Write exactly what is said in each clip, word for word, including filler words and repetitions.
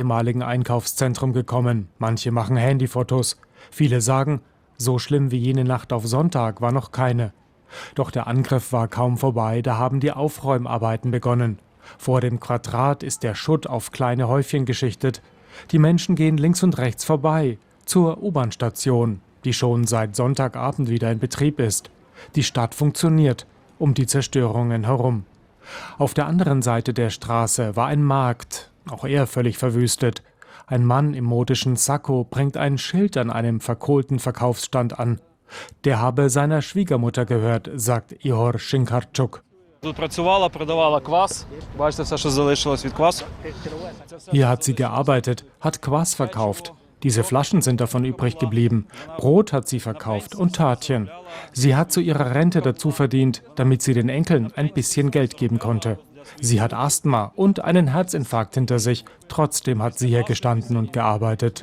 ehemaligen Einkaufszentrum gekommen. Manche machen Handyfotos. Viele sagen, so schlimm wie jene Nacht auf Sonntag war noch keine. Doch der Angriff war kaum vorbei, da haben die Aufräumarbeiten begonnen. Vor dem Quadrat ist der Schutt auf kleine Häufchen geschichtet. Die Menschen gehen links und rechts vorbei, zur U-Bahn-Station, die schon seit Sonntagabend wieder in Betrieb ist. Die Stadt funktioniert um die Zerstörungen herum. Auf der anderen Seite der Straße war ein Markt, auch er völlig verwüstet. Ein Mann im modischen Sakko bringt ein Schild an einem verkohlten Verkaufsstand an. Der habe seiner Schwiegermutter gehört, sagt Ihor Schinkarczuk. Hier hat sie gearbeitet, hat Kwass verkauft. Diese Flaschen sind davon übrig geblieben. Brot hat sie verkauft und Törtchen. Sie hat zu ihrer Rente dazu verdient, damit sie den Enkeln ein bisschen Geld geben konnte. Sie hat Asthma und einen Herzinfarkt hinter sich. Trotzdem hat sie hier gestanden und gearbeitet.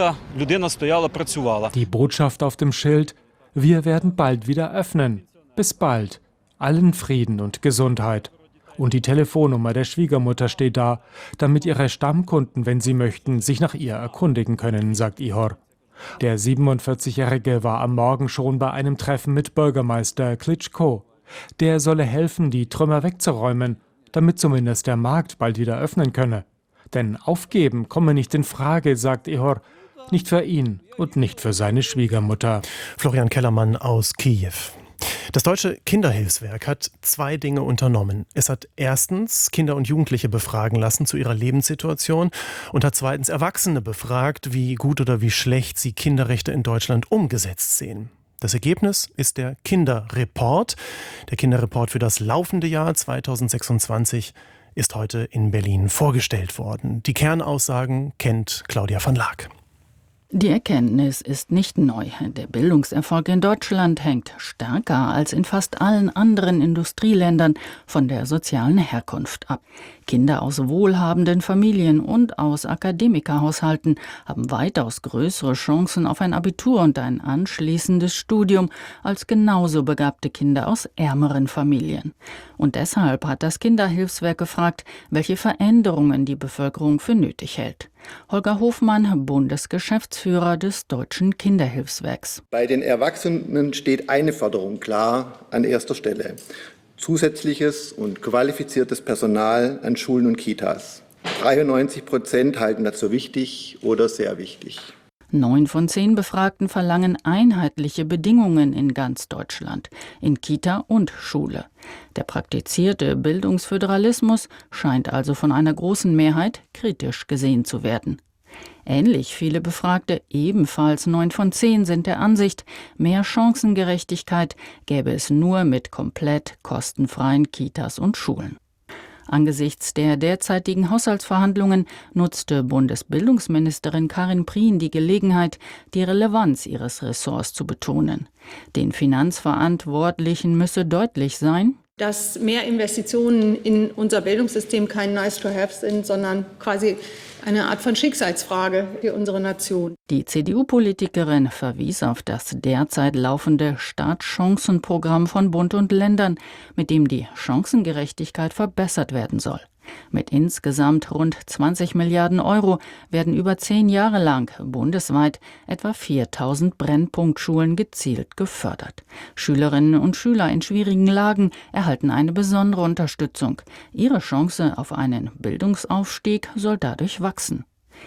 Die Botschaft auf dem Schild: Wir werden bald wieder öffnen. Bis bald. Allen Frieden und Gesundheit. Und die Telefonnummer der Schwiegermutter steht da, damit ihre Stammkunden, wenn sie möchten, sich nach ihr erkundigen können, sagt Ihor. Der siebenundvierzigjährige war am Morgen schon bei einem Treffen mit Bürgermeister Klitschko. Der solle helfen, die Trümmer wegzuräumen, damit zumindest der Markt bald wieder öffnen könne. Denn aufgeben komme nicht in Frage, sagt Ihor. Nicht für ihn und nicht für seine Schwiegermutter. Florian Kellermann aus Kiew. Das Deutsche Kinderhilfswerk hat zwei Dinge unternommen. Es hat erstens Kinder und Jugendliche befragen lassen zu ihrer Lebenssituation und hat zweitens Erwachsene befragt, wie gut oder wie schlecht sie Kinderrechte in Deutschland umgesetzt sehen. Das Ergebnis ist der Kinderreport. Der Kinderreport für das laufende Jahr zweitausendsechsundzwanzig ist heute in Berlin vorgestellt worden. Die Kernaussagen kennt Claudia van Laak. Die Erkenntnis ist nicht neu. Der Bildungserfolg in Deutschland hängt stärker als in fast allen anderen Industrieländern von der sozialen Herkunft ab. Kinder aus wohlhabenden Familien und aus Akademikerhaushalten haben weitaus größere Chancen auf ein Abitur und ein anschließendes Studium als genauso begabte Kinder aus ärmeren Familien. Und deshalb hat das Kinderhilfswerk gefragt, welche Veränderungen die Bevölkerung für nötig hält. Holger Hofmann, Bundesgeschäftsführer des Deutschen Kinderhilfswerks. Bei den Erwachsenen steht eine Forderung klar an erster Stelle: zusätzliches und qualifiziertes Personal an Schulen und Kitas. dreiundneunzig Prozent halten das für wichtig oder sehr wichtig. Neun von zehn Befragten verlangen einheitliche Bedingungen in ganz Deutschland, in Kita und Schule. Der praktizierte Bildungsföderalismus scheint also von einer großen Mehrheit kritisch gesehen zu werden. Ähnlich viele Befragte, ebenfalls neun von zehn, sind der Ansicht, mehr Chancengerechtigkeit gäbe es nur mit komplett kostenfreien Kitas und Schulen. Angesichts der derzeitigen Haushaltsverhandlungen nutzte Bundesbildungsministerin Karin Prien die Gelegenheit, die Relevanz ihres Ressorts zu betonen. Den Finanzverantwortlichen müsse deutlich sein, dass mehr Investitionen in unser Bildungssystem kein Nice-to-have sind, sondern quasi eine Art von Schicksalsfrage für unsere Nation. Die C D U-Politikerin verwies auf das derzeit laufende Startchancenprogramm von Bund und Ländern, mit dem die Chancengerechtigkeit verbessert werden soll. Mit insgesamt rund zwanzig Milliarden Euro werden über zehn Jahre lang bundesweit etwa viertausend Brennpunktschulen gezielt gefördert. Schülerinnen und Schüler in schwierigen Lagen erhalten eine besondere Unterstützung. Ihre Chance auf einen Bildungsaufstieg soll dadurch wachsen.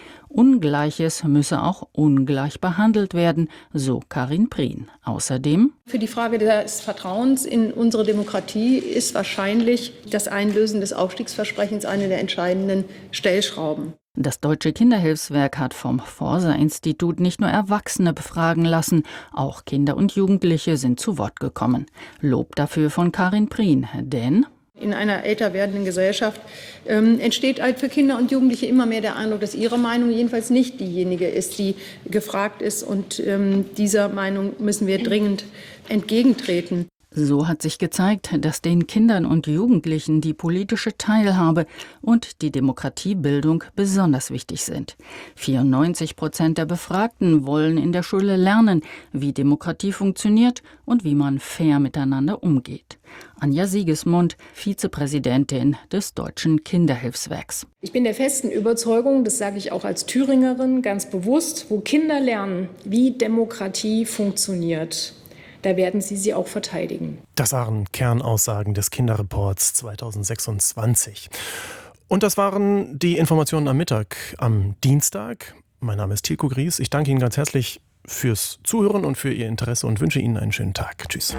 Ungleiches müsse auch ungleich behandelt werden, so Karin Prien. Außerdem: Für die Frage des Vertrauens in unsere Demokratie ist wahrscheinlich das Einlösen des Aufstiegsversprechens eine der entscheidenden Stellschrauben. Das Deutsche Kinderhilfswerk hat vom Forsa-Institut nicht nur Erwachsene befragen lassen, auch Kinder und Jugendliche sind zu Wort gekommen. Lob dafür von Karin Prien, denn in einer älter werdenden Gesellschaft ähm, entsteht halt für Kinder und Jugendliche immer mehr der Eindruck, dass ihre Meinung jedenfalls nicht diejenige ist, die gefragt ist. Und ähm, dieser Meinung müssen wir dringend entgegentreten. So hat sich gezeigt, dass den Kindern und Jugendlichen die politische Teilhabe und die Demokratiebildung besonders wichtig sind. vierundneunzig Prozent der Befragten wollen in der Schule lernen, wie Demokratie funktioniert und wie man fair miteinander umgeht. Anja Siegesmund, Vizepräsidentin des Deutschen Kinderhilfswerks. Ich bin der festen Überzeugung, das sage ich auch als Thüringerin ganz bewusst, wo Kinder lernen, wie Demokratie funktioniert, da werden sie sie auch verteidigen. Das waren Kernaussagen des Kinderreports zweitausendsechsundzwanzig. Und das waren die Informationen am Mittag, am Dienstag. Mein Name ist Tilko Gries. Ich danke Ihnen ganz herzlich fürs Zuhören und für Ihr Interesse und wünsche Ihnen einen schönen Tag. Tschüss.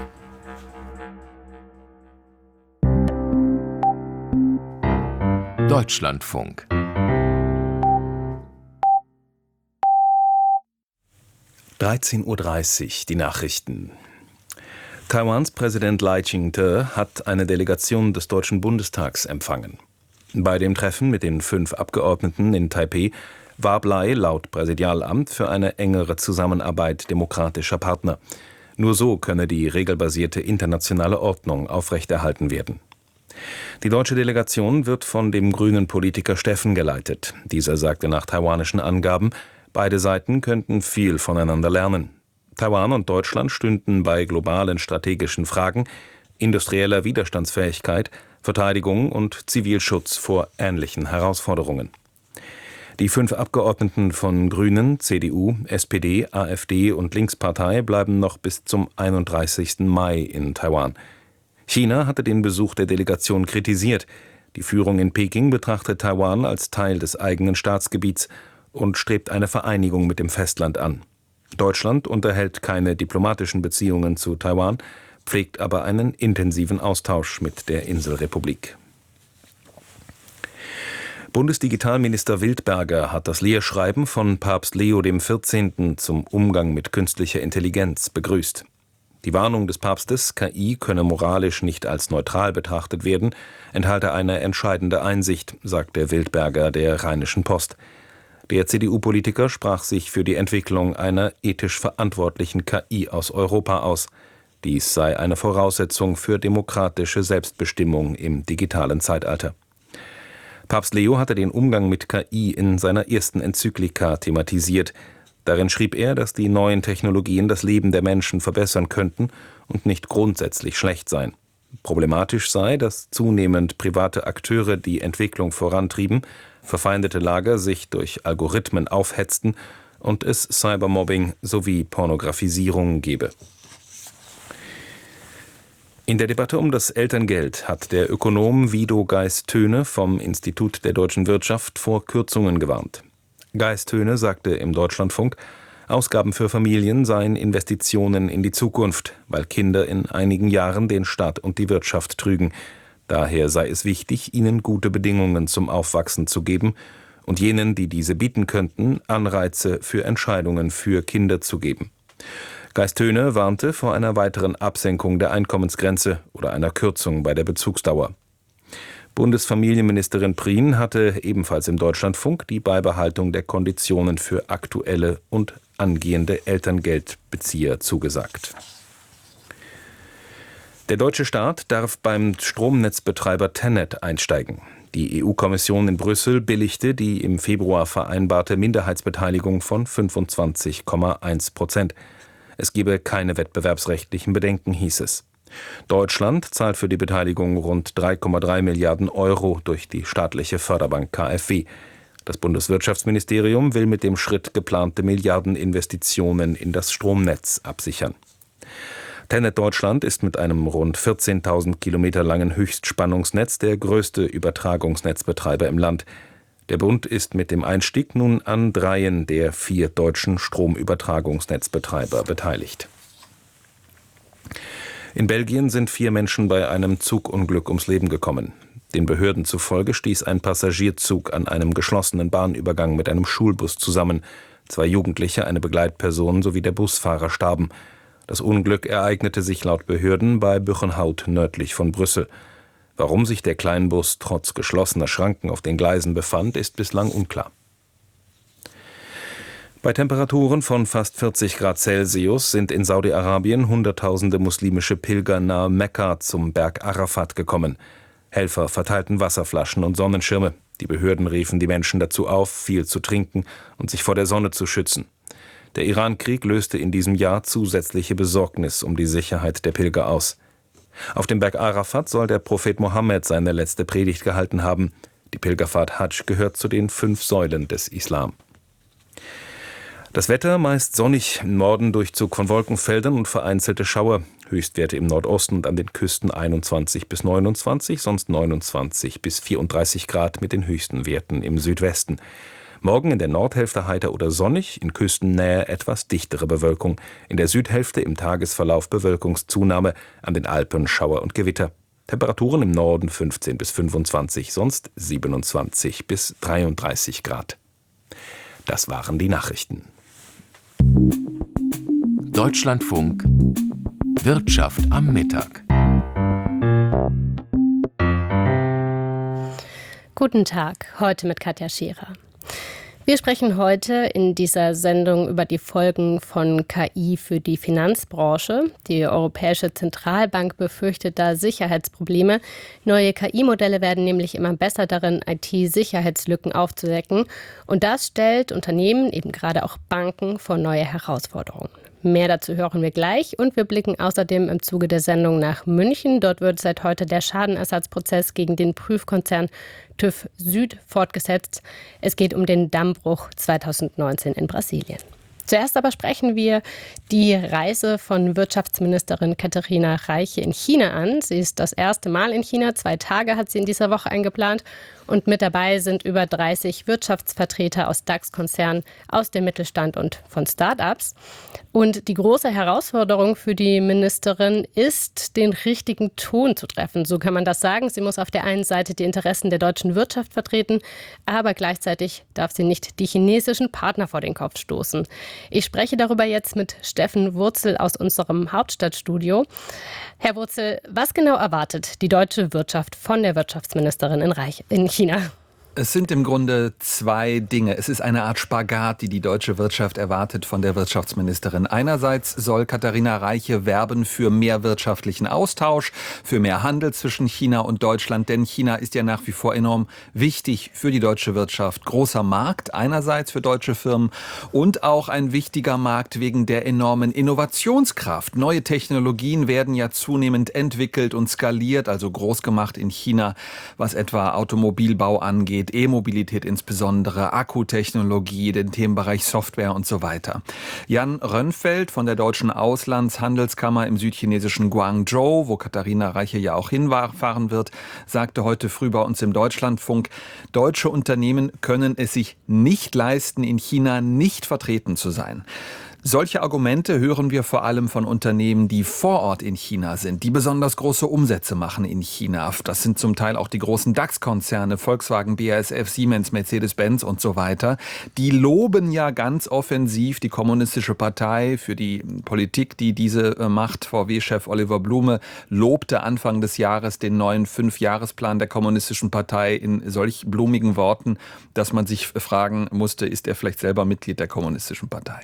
Deutschlandfunk. dreizehn Uhr dreißig, die Nachrichten. Taiwans Präsident Lai Ching-te hat eine Delegation des Deutschen Bundestags empfangen. Bei dem Treffen mit den fünf Abgeordneten in Taipeh warb Lai laut Präsidialamt für eine engere Zusammenarbeit demokratischer Partner. Nur so könne die regelbasierte internationale Ordnung aufrechterhalten werden. Die deutsche Delegation wird von dem grünen Politiker Steffen geleitet. Dieser sagte nach taiwanischen Angaben, beide Seiten könnten viel voneinander lernen. Taiwan und Deutschland stünden bei globalen strategischen Fragen, industrieller Widerstandsfähigkeit, Verteidigung und Zivilschutz vor ähnlichen Herausforderungen. Die fünf Abgeordneten von Grünen, C D U, S P D, AfD und Linkspartei bleiben noch bis zum einunddreißigsten Mai in Taiwan. China hatte den Besuch der Delegation kritisiert. Die Führung in Peking betrachtet Taiwan als Teil des eigenen Staatsgebiets und strebt eine Vereinigung mit dem Festland an. Deutschland unterhält keine diplomatischen Beziehungen zu Taiwan, pflegt aber einen intensiven Austausch mit der Inselrepublik. Bundesdigitalminister Wildberger hat das Lehrschreiben von Papst Leo der vierzehnte. Zum Umgang mit künstlicher Intelligenz begrüßt. Die Warnung des Papstes, K I könne moralisch nicht als neutral betrachtet werden, enthalte eine entscheidende Einsicht, sagte Wildberger der Rheinischen Post. Der C D U-Politiker sprach sich für die Entwicklung einer ethisch verantwortlichen K I aus Europa aus. Dies sei eine Voraussetzung für demokratische Selbstbestimmung im digitalen Zeitalter. Papst Leo hatte den Umgang mit K I in seiner ersten Enzyklika thematisiert. Darin schrieb er, dass die neuen Technologien das Leben der Menschen verbessern könnten und nicht grundsätzlich schlecht seien. Problematisch sei, dass zunehmend private Akteure die Entwicklung vorantrieben, verfeindete Lager sich durch Algorithmen aufhetzten und es Cybermobbing sowie Pornografisierung gebe. In der Debatte um das Elterngeld hat der Ökonom Wido Geist-Töne vom Institut der Deutschen Wirtschaft vor Kürzungen gewarnt. Geist-Töne sagte im Deutschlandfunk, Ausgaben für Familien seien Investitionen in die Zukunft, weil Kinder in einigen Jahren den Staat und die Wirtschaft trügen. Daher sei es wichtig, ihnen gute Bedingungen zum Aufwachsen zu geben und jenen, die diese bieten könnten, Anreize für Entscheidungen für Kinder zu geben. Geist-Töne warnte vor einer weiteren Absenkung der Einkommensgrenze oder einer Kürzung bei der Bezugsdauer. Bundesfamilienministerin Prien hatte ebenfalls im Deutschlandfunk die Beibehaltung der Konditionen für aktuelle und angehende Elterngeldbezieher zugesagt. Der deutsche Staat darf beim Stromnetzbetreiber TenneT einsteigen. Die E U-Kommission in Brüssel billigte die im Februar vereinbarte Minderheitsbeteiligung von fünfundzwanzig Komma eins Prozent. Es gebe keine wettbewerbsrechtlichen Bedenken, hieß es. Deutschland zahlt für die Beteiligung rund drei Komma drei Milliarden Euro durch die staatliche Förderbank K f W. Das Bundeswirtschaftsministerium will mit dem Schritt geplante Milliardeninvestitionen in das Stromnetz absichern. TenneT Deutschland ist mit einem rund vierzehntausend Kilometer langen Höchstspannungsnetz der größte Übertragungsnetzbetreiber im Land. Der Bund ist mit dem Einstieg nun an dreien der vier deutschen Stromübertragungsnetzbetreiber beteiligt. In Belgien sind vier Menschen bei einem Zugunglück ums Leben gekommen. Den Behörden zufolge stieß ein Passagierzug an einem geschlossenen Bahnübergang mit einem Schulbus zusammen. Zwei Jugendliche, eine Begleitperson sowie der Busfahrer starben. Das Unglück ereignete sich laut Behörden bei Buchenhout nördlich von Brüssel. Warum sich der Kleinbus trotz geschlossener Schranken auf den Gleisen befand, ist bislang unklar. Bei Temperaturen von fast vierzig Grad Celsius sind in Saudi-Arabien hunderttausende muslimische Pilger nahe Mekka zum Berg Arafat gekommen. Helfer verteilten Wasserflaschen und Sonnenschirme. Die Behörden riefen die Menschen dazu auf, viel zu trinken und sich vor der Sonne zu schützen. Der Iran-Krieg löste in diesem Jahr zusätzliche Besorgnis um die Sicherheit der Pilger aus. Auf dem Berg Arafat soll der Prophet Mohammed seine letzte Predigt gehalten haben. Die Pilgerfahrt Hadsch gehört zu den fünf Säulen des Islam. Das Wetter meist sonnig, im Norden Durchzug von Wolkenfeldern und vereinzelte Schauer. Höchstwerte im Nordosten und an den Küsten einundzwanzig bis neunundzwanzig, sonst neunundzwanzig bis vierunddreißig Grad mit den höchsten Werten im Südwesten. Morgen in der Nordhälfte heiter oder sonnig, in Küstennähe etwas dichtere Bewölkung. In der Südhälfte im Tagesverlauf Bewölkungszunahme, an den Alpen Schauer und Gewitter. Temperaturen im Norden fünfzehn bis fünfundzwanzig, sonst siebenundzwanzig bis dreiunddreißig Grad. Das waren die Nachrichten. Deutschlandfunk Wirtschaft am Mittag. Guten Tag, heute mit Katja Scherer. Wir sprechen heute in dieser Sendung über die Folgen von K I für die Finanzbranche. Die Europäische Zentralbank befürchtet da Sicherheitsprobleme. Neue K I-Modelle werden nämlich immer besser darin, I T-Sicherheitslücken aufzudecken. Und das stellt Unternehmen, eben gerade auch Banken, vor neue Herausforderungen. Mehr dazu hören wir gleich und wir blicken außerdem im Zuge der Sendung nach München. Dort wird seit heute der Schadenersatzprozess gegen den Prüfkonzern TÜV Süd fortgesetzt. Es geht um den Dammbruch zweitausendneunzehn in Brasilien. Zuerst aber sprechen wir die Reise von Wirtschaftsministerin Katharina Reiche in China an. Sie ist das erste Mal in China. Zwei Tage hat sie in dieser Woche eingeplant. Und mit dabei sind über dreißig Wirtschaftsvertreter aus DAX-Konzernen, aus dem Mittelstand und von Start-ups. Und die große Herausforderung für die Ministerin ist, den richtigen Ton zu treffen. So kann man das sagen. Sie muss auf der einen Seite die Interessen der deutschen Wirtschaft vertreten, aber gleichzeitig darf sie nicht die chinesischen Partner vor den Kopf stoßen. Ich spreche darüber jetzt mit Steffen Wurzel aus unserem Hauptstadtstudio. Herr Wurzel, was genau erwartet die deutsche Wirtschaft von der Wirtschaftsministerin in, Reich, in China? Es sind im Grunde zwei Dinge. Es ist eine Art Spagat, die die deutsche Wirtschaft erwartet von der Wirtschaftsministerin. Einerseits soll Katharina Reiche werben für mehr wirtschaftlichen Austausch, für mehr Handel zwischen China und Deutschland, denn China ist ja nach wie vor enorm wichtig für die deutsche Wirtschaft. Großer Markt einerseits für deutsche Firmen und auch ein wichtiger Markt wegen der enormen Innovationskraft. Neue Technologien werden ja zunehmend entwickelt und skaliert, also groß gemacht in China, was etwa Automobilbau angeht. E-Mobilität insbesondere, Akkutechnologie, den Themenbereich Software und so weiter. Jan Rönnfeld von der Deutschen Auslandshandelskammer im südchinesischen Guangzhou, wo Katharina Reiche ja auch hinfahren wird, sagte heute früh bei uns im Deutschlandfunk, deutsche Unternehmen können es sich nicht leisten, in China nicht vertreten zu sein. Solche Argumente hören wir vor allem von Unternehmen, die vor Ort in China sind, die besonders große Umsätze machen in China. Das sind zum Teil auch die großen DAX-Konzerne, Volkswagen, B A S F, Siemens, Mercedes-Benz und so weiter. Die loben ja ganz offensiv die Kommunistische Partei für die Politik, die diese macht. V W-Chef Oliver Blume lobte Anfang des Jahres den neuen Fünfjahresplan der Kommunistischen Partei in solch blumigen Worten, dass man sich fragen musste, ist er vielleicht selber Mitglied der Kommunistischen Partei?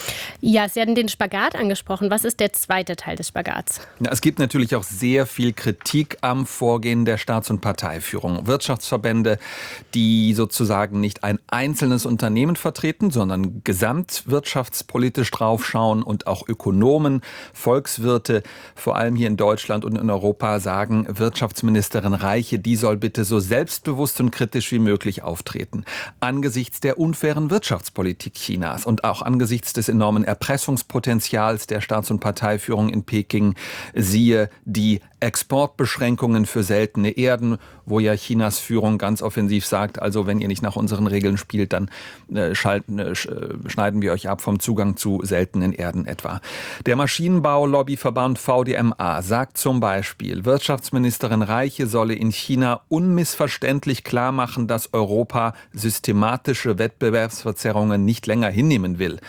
Ja, Sie hatten den Spagat angesprochen. Was ist der zweite Teil des Spagats? Ja, es gibt natürlich auch sehr viel Kritik am Vorgehen der Staats- und Parteiführung. Wirtschaftsverbände, die sozusagen nicht ein einzelnes Unternehmen vertreten, sondern gesamtwirtschaftspolitisch draufschauen und auch Ökonomen, Volkswirte, vor allem hier in Deutschland und in Europa, sagen, Wirtschaftsministerin Reiche, die soll bitte so selbstbewusst und kritisch wie möglich auftreten. Angesichts der unfairen Wirtschaftspolitik Chinas und auch angesichts des enormen Erpressungspotenzials der Staats- und Parteiführung in Peking, siehe die Exportbeschränkungen für seltene Erden, wo ja Chinas Führung ganz offensiv sagt, also wenn ihr nicht nach unseren Regeln spielt, dann äh, schalten, äh, schneiden wir euch ab vom Zugang zu seltenen Erden etwa. Der Maschinenbau-Lobbyverband V D M A sagt zum Beispiel, Wirtschaftsministerin Reiche solle in China unmissverständlich klar machen, dass Europa systematische Wettbewerbsverzerrungen nicht länger hinnehmen will.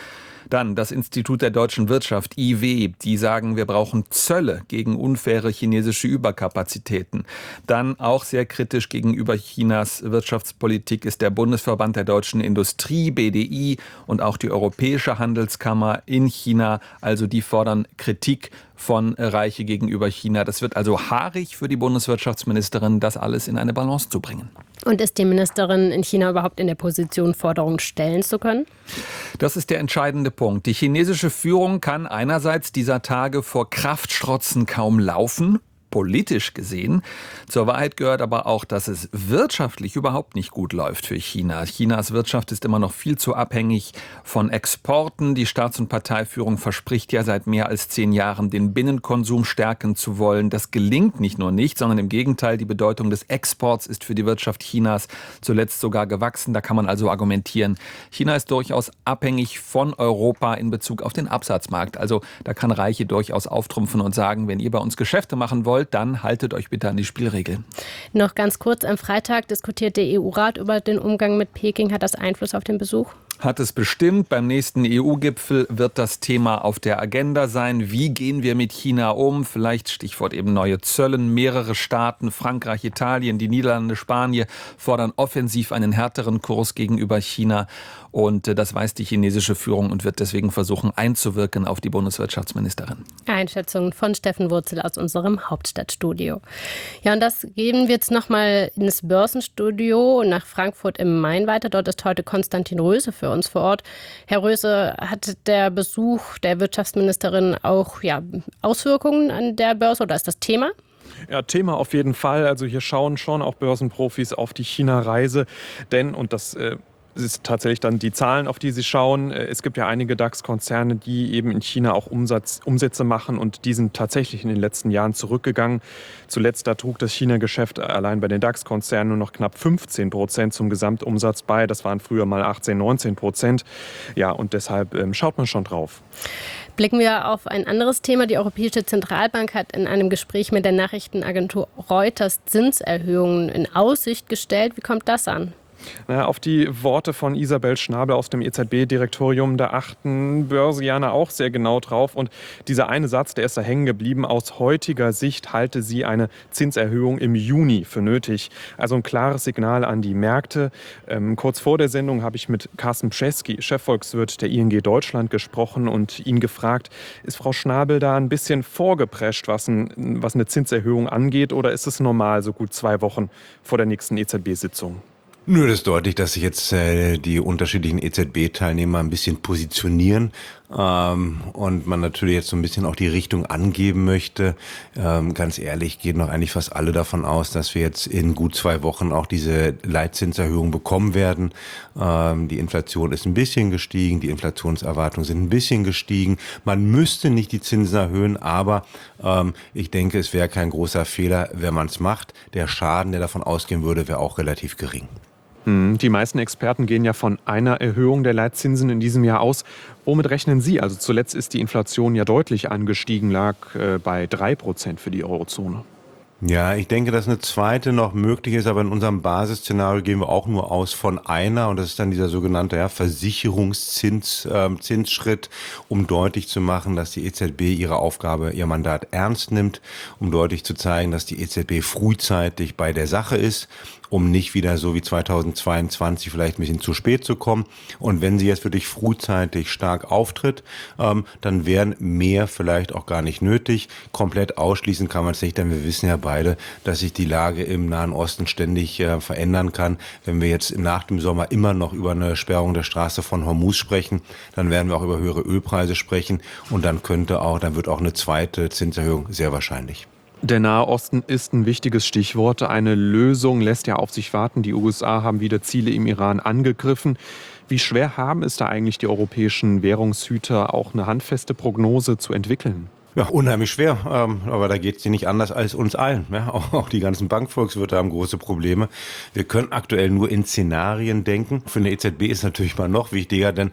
Dann das Institut der deutschen Wirtschaft, I W, die sagen, wir brauchen Zölle gegen unfaire chinesische Überkapazitäten. Dann auch sehr kritisch gegenüber Chinas Wirtschaftspolitik ist der Bundesverband der deutschen Industrie, B D I, und auch die Europäische Handelskammer in China. Also die fordern Kritik von Reiche gegenüber China. Das wird also haarig für die Bundeswirtschaftsministerin, das alles in eine Balance zu bringen. Und ist die Ministerin in China überhaupt in der Position, Forderungen stellen zu können? Das ist der entscheidende Punkt. Die chinesische Führung kann einerseits dieser Tage vor Kraftstrotzen kaum laufen, politisch gesehen. Zur Wahrheit gehört aber auch, dass es wirtschaftlich überhaupt nicht gut läuft für China. Chinas Wirtschaft ist immer noch viel zu abhängig von Exporten. Die Staats- und Parteiführung verspricht ja seit mehr als zehn Jahren, den Binnenkonsum stärken zu wollen. Das gelingt nicht nur nicht, sondern im Gegenteil, die Bedeutung des Exports ist für die Wirtschaft Chinas zuletzt sogar gewachsen. Da kann man also argumentieren, China ist durchaus abhängig von Europa in Bezug auf den Absatzmarkt. Also da kann Reiche durchaus auftrumpfen und sagen, wenn ihr bei uns Geschäfte machen wollt, dann haltet euch bitte an die Spielregeln. Noch ganz kurz, am Freitag diskutiert der E U-Rat über den Umgang mit Peking. Hat das Einfluss auf den Besuch? Hat es bestimmt. Beim nächsten E U-Gipfel wird das Thema auf der Agenda sein. Wie gehen wir mit China um? Vielleicht Stichwort eben neue Zöllen. Mehrere Staaten, Frankreich, Italien, die Niederlande, Spanien, fordern offensiv einen härteren Kurs gegenüber China. Und das weiß die chinesische Führung und wird deswegen versuchen einzuwirken auf die Bundeswirtschaftsministerin. Einschätzungen von Steffen Wurzel aus unserem Hauptstadtstudio. Ja, und das geben wir jetzt nochmal ins Börsenstudio nach Frankfurt im Main weiter. Dort ist heute Konstantin Röse für uns vor Ort. Herr Röse, hat der Besuch der Wirtschaftsministerin auch ja, Auswirkungen an der Börse oder ist das Thema? Ja, Thema auf jeden Fall. Also hier schauen schon auch Börsenprofis auf die China-Reise. Denn, und das äh, ist tatsächlich dann die Zahlen, auf die sie schauen. Es gibt ja einige DAX-Konzerne, die eben in China auch Umsatz, Umsätze machen und die sind tatsächlich in den letzten Jahren zurückgegangen. Zuletzt da trug das China-Geschäft allein bei den DAX-Konzernen nur noch knapp fünfzehn Prozent zum Gesamtumsatz bei. Das waren früher mal achtzehn, neunzehn Prozent. Ja, und deshalb ähm, schaut man schon drauf. Blicken wir auf ein anderes Thema. Die Europäische Zentralbank hat in einem Gespräch mit der Nachrichtenagentur Reuters Zinserhöhungen in Aussicht gestellt. Wie kommt das an? Na, auf die Worte von Isabel Schnabel aus dem E Z B-Direktorium, da achten Börsianer auch sehr genau drauf. Und dieser eine Satz, der ist da hängen geblieben. Aus heutiger Sicht halte sie eine Zinserhöhung im Juni für nötig. Also ein klares Signal an die Märkte. Ähm, kurz vor der Sendung habe ich mit Carsten Pschesky, Chefvolkswirt der I N G Deutschland, gesprochen und ihn gefragt, ist Frau Schnabel da ein bisschen vorgeprescht, was, ein, was eine Zinserhöhung angeht? Oder ist es normal, so gut zwei Wochen vor der nächsten E Z B-Sitzung? Nö, das ist deutlich, dass sich jetzt äh, die unterschiedlichen E Z B-Teilnehmer ein bisschen positionieren ähm, und man natürlich jetzt so ein bisschen auch die Richtung angeben möchte. Ähm, ganz ehrlich, gehen doch eigentlich fast alle davon aus, dass wir jetzt in gut zwei Wochen auch diese Leitzinserhöhung bekommen werden. Ähm, die Inflation ist ein bisschen gestiegen, die Inflationserwartungen sind ein bisschen gestiegen. Man müsste nicht die Zinsen erhöhen, aber ähm, ich denke, es wäre kein großer Fehler, wenn man es macht. Der Schaden, der davon ausgehen würde, wäre auch relativ gering. Die meisten Experten gehen ja von einer Erhöhung der Leitzinsen in diesem Jahr aus. Womit rechnen Sie? Also zuletzt ist die Inflation ja deutlich angestiegen, lag äh, bei drei Prozent für die Eurozone. Ja, ich denke, dass eine zweite noch möglich ist, aber in unserem Basisszenario gehen wir auch nur aus von einer und das ist dann dieser sogenannte ja, Versicherungszins, äh, Zinsschritt, um deutlich zu machen, dass die E Z B ihre Aufgabe, ihr Mandat ernst nimmt, um deutlich zu zeigen, dass die E Z B frühzeitig bei der Sache ist, um nicht wieder so wie zweitausendzweiundzwanzig vielleicht ein bisschen zu spät zu kommen. Und wenn sie jetzt wirklich frühzeitig stark auftritt, ähm, dann wären mehr vielleicht auch gar nicht nötig. Komplett ausschließen kann man es nicht, denn wir wissen ja beide, dass sich die Lage im Nahen Osten ständig äh, verändern kann. Wenn wir jetzt nach dem Sommer immer noch über eine Sperrung der Straße von Hormuz sprechen, dann werden wir auch über höhere Ölpreise sprechen und dann könnte auch, dann wird auch eine zweite Zinserhöhung sehr wahrscheinlich. Der Nahe Osten ist ein wichtiges Stichwort. Eine Lösung lässt ja auf sich warten. Die U S A haben wieder Ziele im Iran angegriffen. Wie schwer haben es da eigentlich die europäischen Währungshüter, auch eine handfeste Prognose zu entwickeln? Ja, unheimlich schwer, ähm, aber da geht es dir nicht anders als uns allen. Ja? Auch, auch die ganzen Bankvolkswirte haben große Probleme. Wir können aktuell nur in Szenarien denken. Für eine E Z B ist natürlich mal noch wichtiger, denn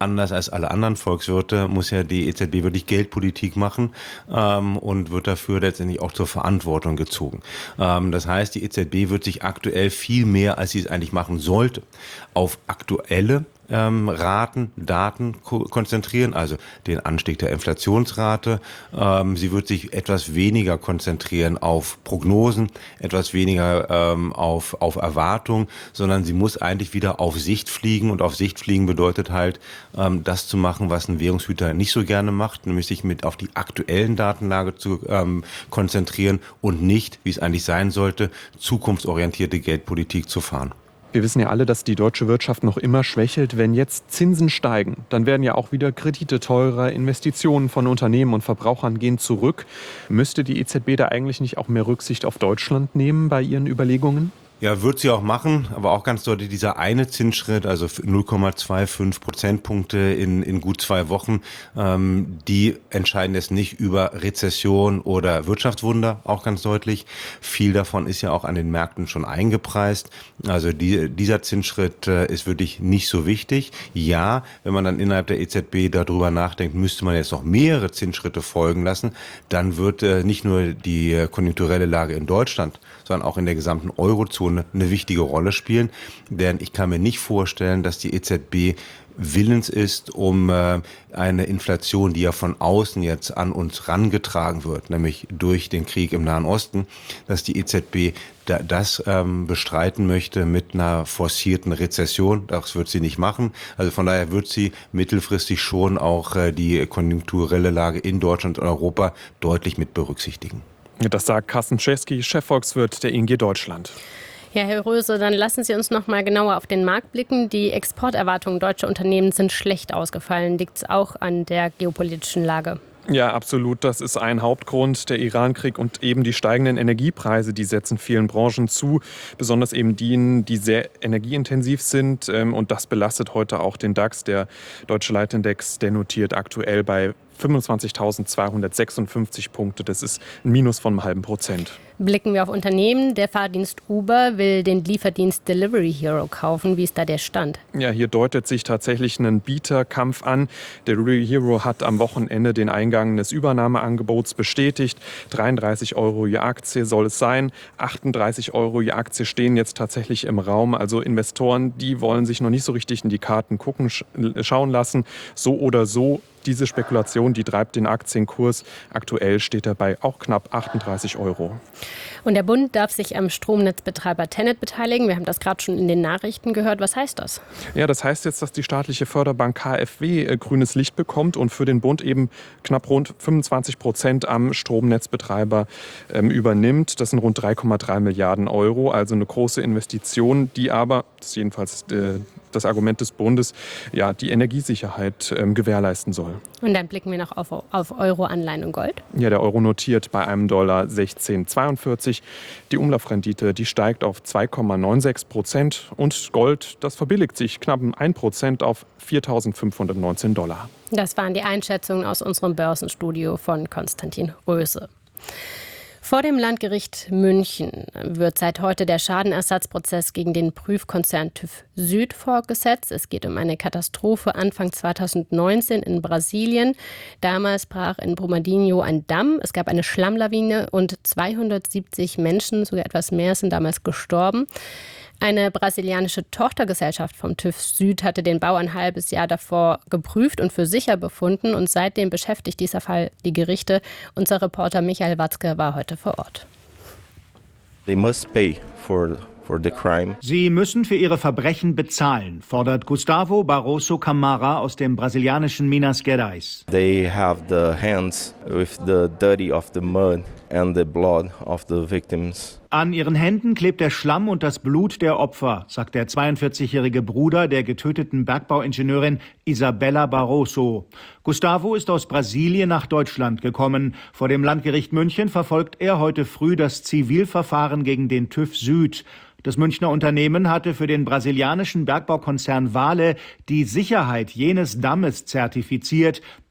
anders als alle anderen Volkswirte muss ja die E Z B wirklich Geldpolitik machen ähm, und wird dafür letztendlich auch zur Verantwortung gezogen. Ähm, das heißt, die E Z B wird sich aktuell viel mehr, als sie es eigentlich machen sollte, auf aktuelle Ähm, Raten, Daten ko- konzentrieren, also den Anstieg der Inflationsrate. Ähm, sie wird sich etwas weniger konzentrieren auf Prognosen, etwas weniger ähm, auf, auf Erwartung, sondern sie muss eigentlich wieder auf Sicht fliegen. Und auf Sicht fliegen bedeutet halt, ähm, das zu machen, was ein Währungshüter nicht so gerne macht, nämlich sich mit auf die aktuellen Datenlage zu ähm, konzentrieren und nicht, wie es eigentlich sein sollte, zukunftsorientierte Geldpolitik zu fahren. Wir wissen ja alle, dass die deutsche Wirtschaft noch immer schwächelt. Wenn jetzt Zinsen steigen, dann werden ja auch wieder Kredite teurer, Investitionen von Unternehmen und Verbrauchern gehen zurück. Müsste die E Z B da eigentlich nicht auch mehr Rücksicht auf Deutschland nehmen bei ihren Überlegungen? Ja, wird sie auch machen, aber auch ganz deutlich dieser eine Zinsschritt, also null Komma fünfundzwanzig Prozentpunkte in, in gut zwei Wochen, ähm, die entscheiden jetzt nicht über Rezession oder Wirtschaftswunder, auch ganz deutlich. Viel davon ist ja auch an den Märkten schon eingepreist. Also die, dieser Zinsschritt äh, ist wirklich nicht so wichtig. Ja, wenn man dann innerhalb der E Z B darüber nachdenkt, müsste man jetzt noch mehrere Zinsschritte folgen lassen, dann wird äh, nicht nur die äh, konjunkturelle Lage in Deutschland, sondern auch in der gesamten Eurozone eine wichtige Rolle spielen. Denn ich kann mir nicht vorstellen, dass die E Z B willens ist, um äh, eine Inflation, die ja von außen jetzt an uns rangetragen wird, nämlich durch den Krieg im Nahen Osten, dass die E Z B da, das ähm, bestreiten möchte mit einer forcierten Rezession. Das wird sie nicht machen. Also von daher wird sie mittelfristig schon auch äh, die konjunkturelle Lage in Deutschland und Europa deutlich mit berücksichtigen. Das sagt Carsten Czeski, Chefvolkswirt der I N G Deutschland. Ja, Herr Röse, dann lassen Sie uns noch mal genauer auf den Markt blicken. Die Exporterwartungen deutscher Unternehmen sind schlecht ausgefallen. Liegt es auch an der geopolitischen Lage? Ja, absolut. Das ist ein Hauptgrund. Der Irankrieg und eben die steigenden Energiepreise, die setzen vielen Branchen zu. Besonders eben denen, die sehr energieintensiv sind. Und das belastet heute auch den DAX. Der Deutsche Leitindex, der notiert aktuell bei fünfundzwanzigtausendzweihundertsechsundfünfzig Punkte. Das ist ein Minus von einem halben Prozent. Blicken wir auf Unternehmen. Der Fahrdienst Uber will den Lieferdienst Delivery Hero kaufen. Wie ist da der Stand? Ja, hier deutet sich tatsächlich ein Bieterkampf an. Delivery Hero hat am Wochenende den Eingang des Übernahmeangebots bestätigt. dreiunddreißig Euro je Aktie soll es sein. achtunddreißig Euro je Aktie stehen jetzt tatsächlich im Raum. Also Investoren, die wollen sich noch nicht so richtig in die Karten gucken, schauen lassen. So oder so. Diese Spekulation, die treibt den Aktienkurs. Aktuell steht er bei auch knapp achtunddreißig Euro. Und der Bund darf sich am Stromnetzbetreiber TenneT beteiligen. Wir haben das gerade schon in den Nachrichten gehört. Was heißt das? Ja, das heißt jetzt, dass die staatliche Förderbank K f W äh, grünes Licht bekommt und für den Bund eben knapp rund fünfundzwanzig Prozent am Stromnetzbetreiber ähm, übernimmt. Das sind rund drei Komma drei Milliarden Euro, also eine große Investition, die aber, das ist jedenfalls äh, das Argument des Bundes, ja, die Energiesicherheit ähm, gewährleisten soll. Und dann blicken wir noch auf, auf Euro, Anleihen und Gold. Ja, der Euro notiert bei einem Dollar sechzehn Komma zweiundvierzig. Die Umlaufrendite, die steigt auf zwei Komma sechsundneunzig Prozent. Und Gold, das verbilligt sich knapp um ein Prozent auf viertausendfünfhundertneunzehn Dollar. Das waren die Einschätzungen aus unserem Börsenstudio von Konstantin Röse. Vor dem Landgericht München wird seit heute der Schadenersatzprozess gegen den Prüfkonzern TÜV Süd fortgesetzt. Es geht um eine Katastrophe Anfang zweitausendneunzehn in Brasilien. Damals brach in Brumadinho ein Damm. Es gab eine Schlammlawine und zweihundertsiebzig Menschen, sogar etwas mehr, sind damals gestorben. Eine brasilianische Tochtergesellschaft vom TÜV Süd hatte den Bau ein halbes Jahr davor geprüft und für sicher befunden. Und seitdem beschäftigt dieser Fall die Gerichte. Unser Reporter Michael Watzke war heute vor Ort. They must pay for for the crime. Sie müssen für ihre Verbrechen bezahlen, fordert Gustavo Barroso Camara aus dem brasilianischen Minas Gerais. They have the hands with the dirty of the mud and the blood of the victims. An ihren Händen klebt der Schlamm und das Blut der Opfer, sagt der zweiundvierzigjährige Bruder der getöteten Bergbauingenieurin Isabella Barroso. Gustavo ist aus Brasilien nach Deutschland gekommen. Vor dem Landgericht München verfolgt er heute früh das Zivilverfahren gegen den TÜV Süd. Das Münchner Unternehmen hatte für den brasilianischen Bergbaukonzern Vale die Sicherheit jenes Dammes zertifiziert,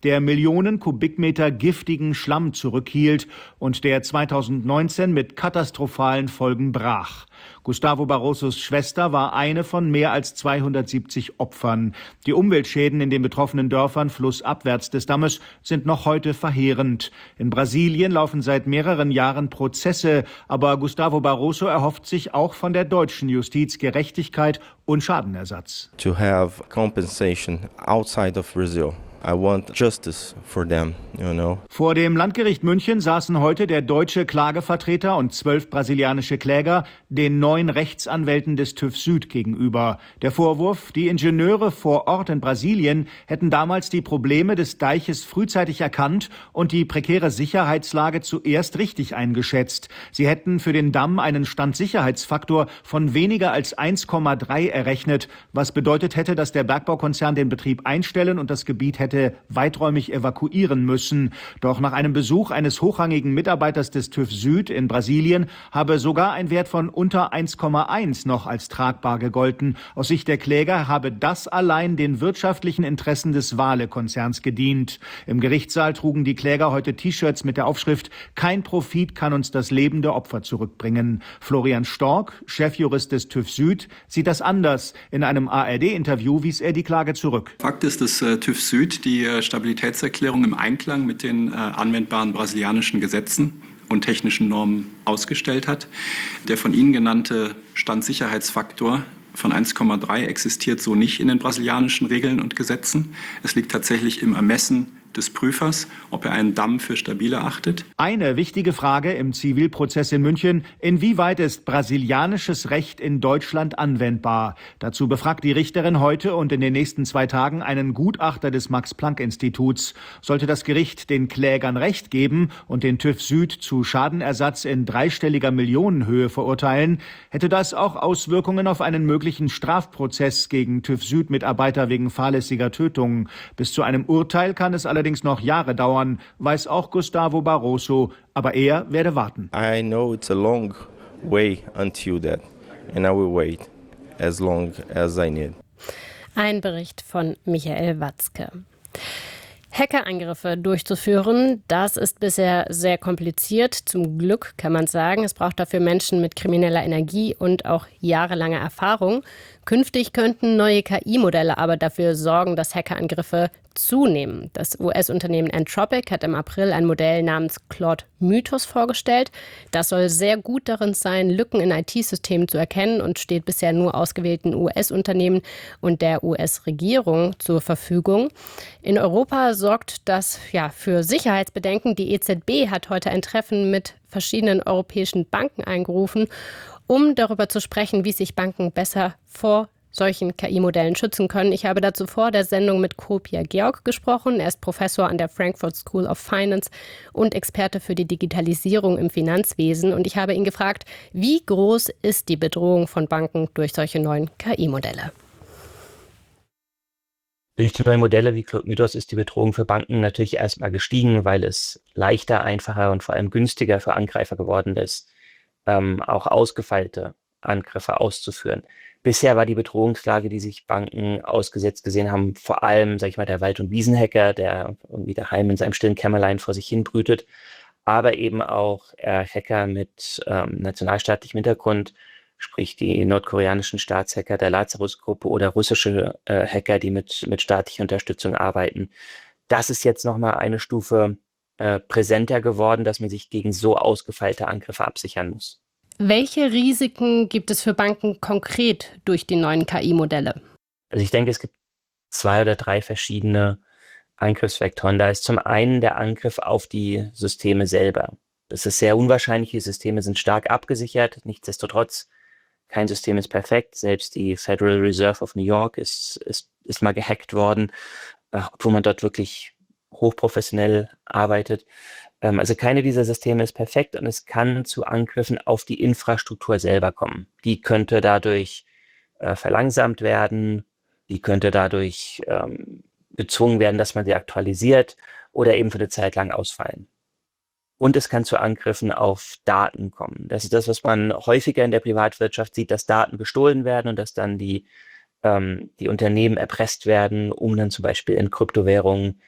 der Millionen Kubikmeter giftigen Schlamm zurückhielt und der zweitausendneunzehn mit katastrophalen Folgen brach. Gustavo Barrosos Schwester war eine von mehr als zweihundertsiebzig Opfern. Die Umweltschäden in den betroffenen Dörfern flussabwärts des Dammes sind noch heute verheerend. In Brasilien laufen seit mehreren Jahren Prozesse, aber Gustavo Barroso erhofft sich auch von der deutschen Justiz Gerechtigkeit und Schadenersatz. To have compensation outside of Brazil. I want justice for them, you know. Vor dem Landgericht München saßen heute der deutsche Klagevertreter und zwölf brasilianische Kläger den neun Rechtsanwälten des TÜV Süd gegenüber. Der Vorwurf, die Ingenieure vor Ort in Brasilien hätten damals die Probleme des Deiches frühzeitig erkannt und die prekäre Sicherheitslage zuerst richtig eingeschätzt. Sie hätten für den Damm einen Standsicherheitsfaktor von weniger als eins Komma drei errechnet, was bedeutet hätte, dass der Bergbaukonzern den Betrieb einstellen und das Gebiet hätte weiträumig evakuieren müssen. Doch nach einem Besuch eines hochrangigen Mitarbeiters des TÜV Süd in Brasilien habe sogar ein Wert von unter eins Komma eins noch als tragbar gegolten. Aus Sicht der Kläger habe das allein den wirtschaftlichen Interessen des Vale-Konzerns gedient. Im Gerichtssaal trugen die Kläger heute T-Shirts mit der Aufschrift „Kein Profit kann uns das Leben der Opfer zurückbringen“. Florian Stork, Chefjurist des TÜV Süd, sieht das anders. In einem A R D-Interview wies er die Klage zurück. Fakt ist, dass äh, TÜV Süd die äh, Stabilitätserklärung im Einklang mit den äh, anwendbaren brasilianischen Gesetzen und technischen Normen ausgestellt hat. Der von Ihnen genannte Standsicherheitsfaktor von eins Komma drei existiert so nicht in den brasilianischen Regeln und Gesetzen. Es liegt tatsächlich im Ermessen des Prüfers, ob er einen Damm für stabil erachtet. Eine wichtige Frage im Zivilprozess in München: Inwieweit ist brasilianisches Recht in Deutschland anwendbar? Dazu befragt die Richterin heute und in den nächsten zwei Tagen einen Gutachter des Max-Planck-Instituts. Sollte das Gericht den Klägern Recht geben und den TÜV Süd zu Schadenersatz in dreistelliger Millionenhöhe verurteilen, hätte das auch Auswirkungen auf einen möglichen Strafprozess gegen TÜV Süd-Mitarbeiter wegen fahrlässiger Tötung. Bis zu einem Urteil kann es allerdings allerdings noch Jahre dauern, weiß auch Gustavo Barroso, aber er werde warten. I know it's a long way until that, and I will wait as long as I need. Ein Bericht von Michael Watzke. Hackerangriffe durchzuführen, das ist bisher sehr kompliziert. Zum Glück kann man sagen, es braucht dafür Menschen mit krimineller Energie und auch jahrelange Erfahrung. Künftig könnten neue K I-Modelle aber dafür sorgen, dass Hackerangriffe zunehmen. Das U S-Unternehmen Anthropic hat im April ein Modell namens Claude Mythos vorgestellt. Das soll sehr gut darin sein, Lücken in I T-Systemen zu erkennen und steht bisher nur ausgewählten U S-Unternehmen und der U S-Regierung zur Verfügung. In Europa sorgt das ja für Sicherheitsbedenken. Die E Z B hat heute ein Treffen mit verschiedenen europäischen Banken eingerufen, um darüber zu sprechen, wie sich Banken besser vor solchen K I-Modellen schützen können. Ich habe dazu vor der Sendung mit Kopia Georg gesprochen. Er ist Professor an der Frankfurt School of Finance und Experte für die Digitalisierung im Finanzwesen. Und ich habe ihn gefragt, wie groß ist die Bedrohung von Banken durch solche neuen K I-Modelle? Durch die neuen Modelle wie Claude Mythos ist die Bedrohung für Banken natürlich erstmal gestiegen, weil es leichter, einfacher und vor allem günstiger für Angreifer geworden ist, ähm, auch ausgefeilte Angriffe auszuführen. Bisher war die Bedrohungslage, die sich Banken ausgesetzt gesehen haben, vor allem, sag ich mal, der Wald- und Wiesenhacker, der irgendwie daheim in seinem stillen Kämmerlein vor sich hin brütet, aber eben auch äh, Hacker mit ähm, nationalstaatlichem Hintergrund, sprich die nordkoreanischen Staatshacker der Lazarus-Gruppe oder russische äh, Hacker, die mit, mit staatlicher Unterstützung arbeiten. Das ist jetzt nochmal eine Stufe äh, präsenter geworden, dass man sich gegen so ausgefeilte Angriffe absichern muss. Welche Risiken gibt es für Banken konkret durch die neuen K I-Modelle? Also ich denke, es gibt zwei oder drei verschiedene Angriffsvektoren. Da ist zum einen der Angriff auf die Systeme selber. Das ist sehr unwahrscheinlich, die Systeme sind stark abgesichert. Nichtsdestotrotz, kein System ist perfekt. Selbst die Federal Reserve of New York ist, ist, ist mal gehackt worden, obwohl man dort wirklich hochprofessionell arbeitet. Also keine dieser Systeme ist perfekt und es kann zu Angriffen auf die Infrastruktur selber kommen. Die könnte dadurch äh, verlangsamt werden, die könnte dadurch ähm, gezwungen werden, dass man sie aktualisiert oder eben für eine Zeit lang ausfallen. Und es kann zu Angriffen auf Daten kommen. Das ist das, was man häufiger in der Privatwirtschaft sieht, dass Daten gestohlen werden und dass dann die, ähm, die Unternehmen erpresst werden, um dann zum Beispiel in Kryptowährungen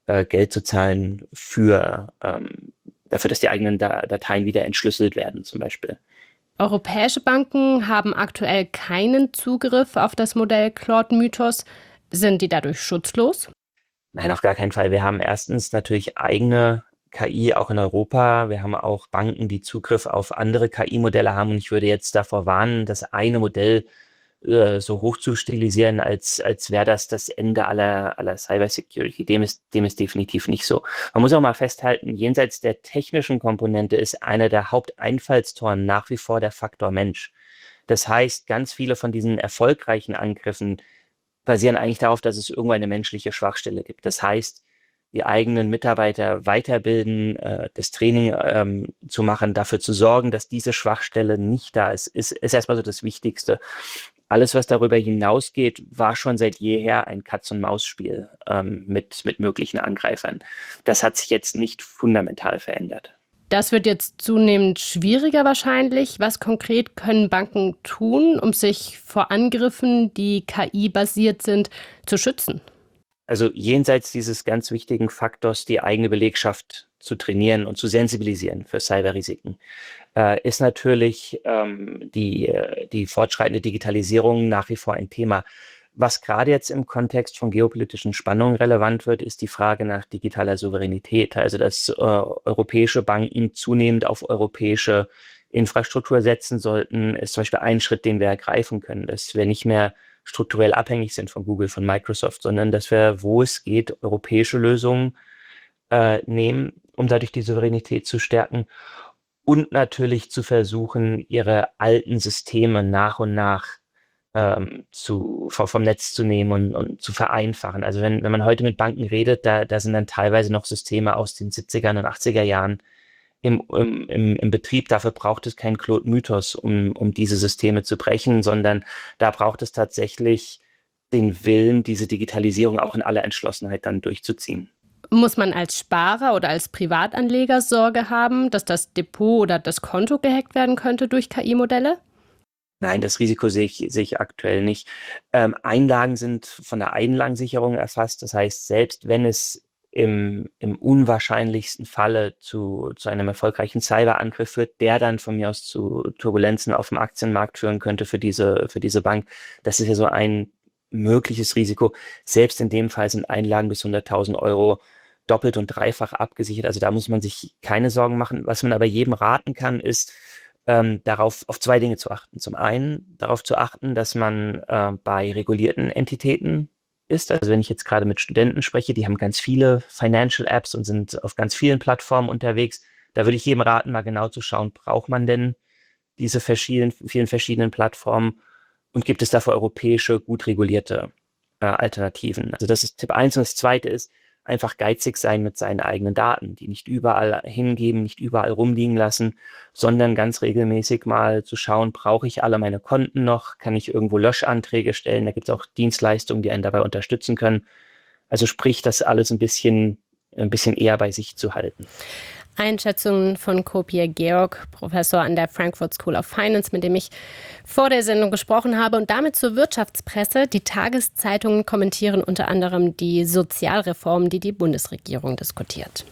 äh, Geld zu zahlen für ähm, dafür, dass die eigenen da Dateien wieder entschlüsselt werden zum Beispiel. Europäische Banken haben aktuell keinen Zugriff auf das Modell Claude Mythos. Sind die dadurch schutzlos? Nein, auf gar keinen Fall. Wir haben erstens natürlich eigene K I auch in Europa. Wir haben auch Banken, die Zugriff auf andere K I-Modelle haben. Und ich würde jetzt davor warnen, das eine Modell äh, so hoch zu stilisieren, als, als wäre das das Ende aller, aller Cybersecurity. Dem ist, dem ist definitiv nicht so. Man muss auch mal festhalten, jenseits der technischen Komponente ist einer der Haupteinfallstoren nach wie vor der Faktor Mensch. Das heißt, ganz viele von diesen erfolgreichen Angriffen basieren eigentlich darauf, dass es irgendwo eine menschliche Schwachstelle gibt. Das heißt, die eigenen Mitarbeiter weiterbilden, äh, das Training ähm, zu machen, dafür zu sorgen, dass diese Schwachstelle nicht da ist, ist, ist erstmal so das Wichtigste. Alles, was darüber hinausgeht, war schon seit jeher ein Katz-und-Maus-Spiel ähm, mit, mit möglichen Angreifern. Das hat sich jetzt nicht fundamental verändert. Das wird jetzt zunehmend schwieriger wahrscheinlich. Was konkret können Banken tun, um sich vor Angriffen, die K I-basiert sind, zu schützen? Also jenseits dieses ganz wichtigen Faktors, die eigene Belegschaft zu trainieren und zu sensibilisieren für Cyberrisiken, äh, ist natürlich ähm, die, die fortschreitende Digitalisierung nach wie vor ein Thema. Was gerade jetzt im Kontext von geopolitischen Spannungen relevant wird, ist die Frage nach digitaler Souveränität. Also dass äh, europäische Banken zunehmend auf europäische Infrastruktur setzen sollten, ist zum Beispiel ein Schritt, den wir ergreifen können, dass wir nicht mehr strukturell abhängig sind von Google, von Microsoft, sondern dass wir, wo es geht, europäische Lösungen äh, nehmen, um dadurch die Souveränität zu stärken und natürlich zu versuchen, ihre alten Systeme nach und nach ähm, zu, vom Netz zu nehmen und, und zu vereinfachen. Also wenn, wenn man heute mit Banken redet, da, da sind dann teilweise noch Systeme aus den siebziger und achtziger Jahren im, im, im, im Betrieb. Dafür braucht es keinen Claude Mythos, um, um diese Systeme zu brechen, sondern da braucht es tatsächlich den Willen, diese Digitalisierung auch in aller Entschlossenheit dann durchzuziehen. Muss man als Sparer oder als Privatanleger Sorge haben, dass das Depot oder das Konto gehackt werden könnte durch K I-Modelle? Nein, das Risiko sehe ich, sehe ich aktuell nicht. Ähm, Einlagen sind von der Einlagensicherung erfasst. Das heißt, selbst wenn es im, im unwahrscheinlichsten Falle zu, zu einem erfolgreichen Cyberangriff führt, der dann von mir aus zu Turbulenzen auf dem Aktienmarkt führen könnte für diese, für diese Bank, das ist ja so ein mögliches Risiko. Selbst in dem Fall sind Einlagen bis hunderttausend Euro doppelt und dreifach abgesichert. Also da muss man sich keine Sorgen machen. Was man aber jedem raten kann, ist, ähm, darauf auf zwei Dinge zu achten. Zum einen darauf zu achten, dass man äh, bei regulierten Entitäten ist. Also wenn ich jetzt gerade mit Studenten spreche, die haben ganz viele Financial Apps und sind auf ganz vielen Plattformen unterwegs. Da würde ich jedem raten, mal genau zu schauen, braucht man denn diese verschiedenen, vielen verschiedenen Plattformen und gibt es dafür europäische, gut regulierte äh, Alternativen? Also das ist Tipp eins. Und das zweite ist, einfach geizig sein mit seinen eigenen Daten, die nicht überall hingeben, nicht überall rumliegen lassen, sondern ganz regelmäßig mal zu schauen, brauche ich alle meine Konten noch, kann ich irgendwo Löschanträge stellen, da gibt es auch Dienstleistungen, die einen dabei unterstützen können. Also sprich, das alles ein bisschen, ein bisschen eher bei sich zu halten. Einschätzungen von Kopje Georg, Professor an der Frankfurt School of Finance, mit dem ich vor der Sendung gesprochen habe, und damit zur Wirtschaftspresse. Die Tageszeitungen kommentieren unter anderem die Sozialreformen, die die Bundesregierung diskutiert.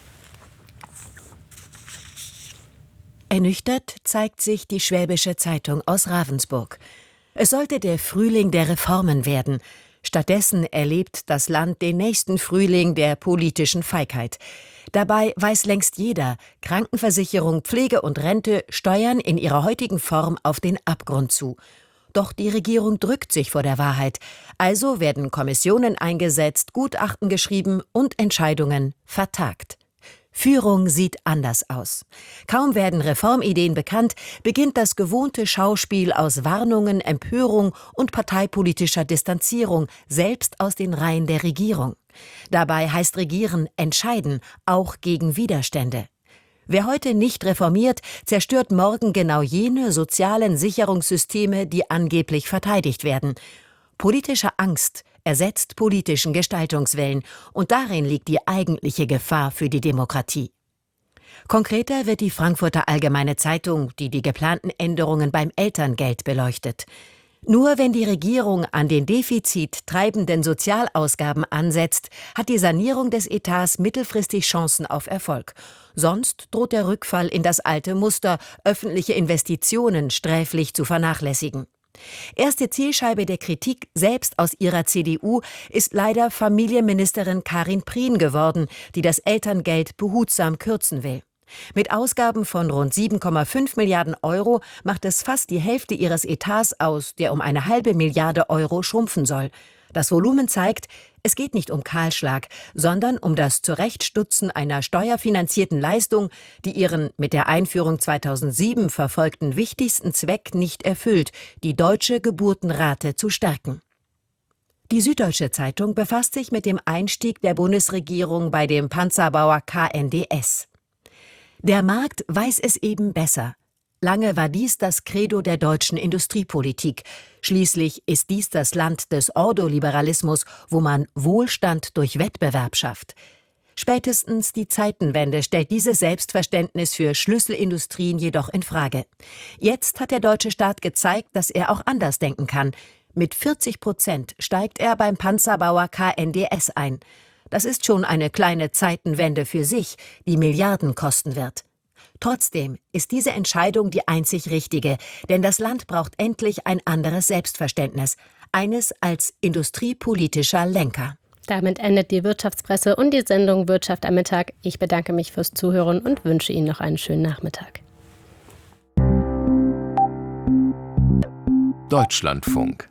Ernüchtert zeigt sich die Schwäbische Zeitung aus Ravensburg. Es sollte der Frühling der Reformen werden. Stattdessen erlebt das Land den nächsten Frühling der politischen Feigheit. Dabei weiß längst jeder, Krankenversicherung, Pflege und Rente steuern in ihrer heutigen Form auf den Abgrund zu. Doch die Regierung drückt sich vor der Wahrheit. Also werden Kommissionen eingesetzt, Gutachten geschrieben und Entscheidungen vertagt. Führung sieht anders aus. Kaum werden Reformideen bekannt, beginnt das gewohnte Schauspiel aus Warnungen, Empörung und parteipolitischer Distanzierung, selbst aus den Reihen der Regierung. Dabei heißt Regieren entscheiden, auch gegen Widerstände. Wer heute nicht reformiert, zerstört morgen genau jene sozialen Sicherungssysteme, die angeblich verteidigt werden. Politische Angst ersetzt politischen Gestaltungswillen, und darin liegt die eigentliche Gefahr für die Demokratie. Konkreter wird die Frankfurter Allgemeine Zeitung, die die geplanten Änderungen beim Elterngeld beleuchtet. Nur wenn die Regierung an den defizittreibenden Sozialausgaben ansetzt, hat die Sanierung des Etats mittelfristig Chancen auf Erfolg. Sonst droht der Rückfall in das alte Muster, öffentliche Investitionen sträflich zu vernachlässigen. Erste Zielscheibe der Kritik, selbst aus ihrer C D U, ist leider Familienministerin Karin Prien geworden, die das Elterngeld behutsam kürzen will. Mit Ausgaben von rund sieben Komma fünf Milliarden Euro macht es fast die Hälfte ihres Etats aus, der um eine halbe Milliarde Euro schrumpfen soll. Das Volumen zeigt, es geht nicht um Kahlschlag, sondern um das Zurechtstutzen einer steuerfinanzierten Leistung, die ihren mit der Einführung zweitausendsieben verfolgten wichtigsten Zweck nicht erfüllt, die deutsche Geburtenrate zu stärken. Die Süddeutsche Zeitung befasst sich mit dem Einstieg der Bundesregierung bei dem Panzerbauer K N D S. Der Markt weiß es eben besser. Lange war dies das Credo der deutschen Industriepolitik. Schließlich ist dies das Land des Ordoliberalismus, wo man Wohlstand durch Wettbewerb schafft. Spätestens die Zeitenwende stellt dieses Selbstverständnis für Schlüsselindustrien jedoch in Frage. Jetzt hat der deutsche Staat gezeigt, dass er auch anders denken kann. Mit vierzig Prozent steigt er beim Panzerbauer K N D S ein. Das ist schon eine kleine Zeitenwende für sich, die Milliarden kosten wird. Trotzdem ist diese Entscheidung die einzig richtige, denn das Land braucht endlich ein anderes Selbstverständnis, eines als industriepolitischer Lenker. Damit endet die Wirtschaftspresse und die Sendung Wirtschaft am Mittag. Ich bedanke mich fürs Zuhören und wünsche Ihnen noch einen schönen Nachmittag. Deutschlandfunk.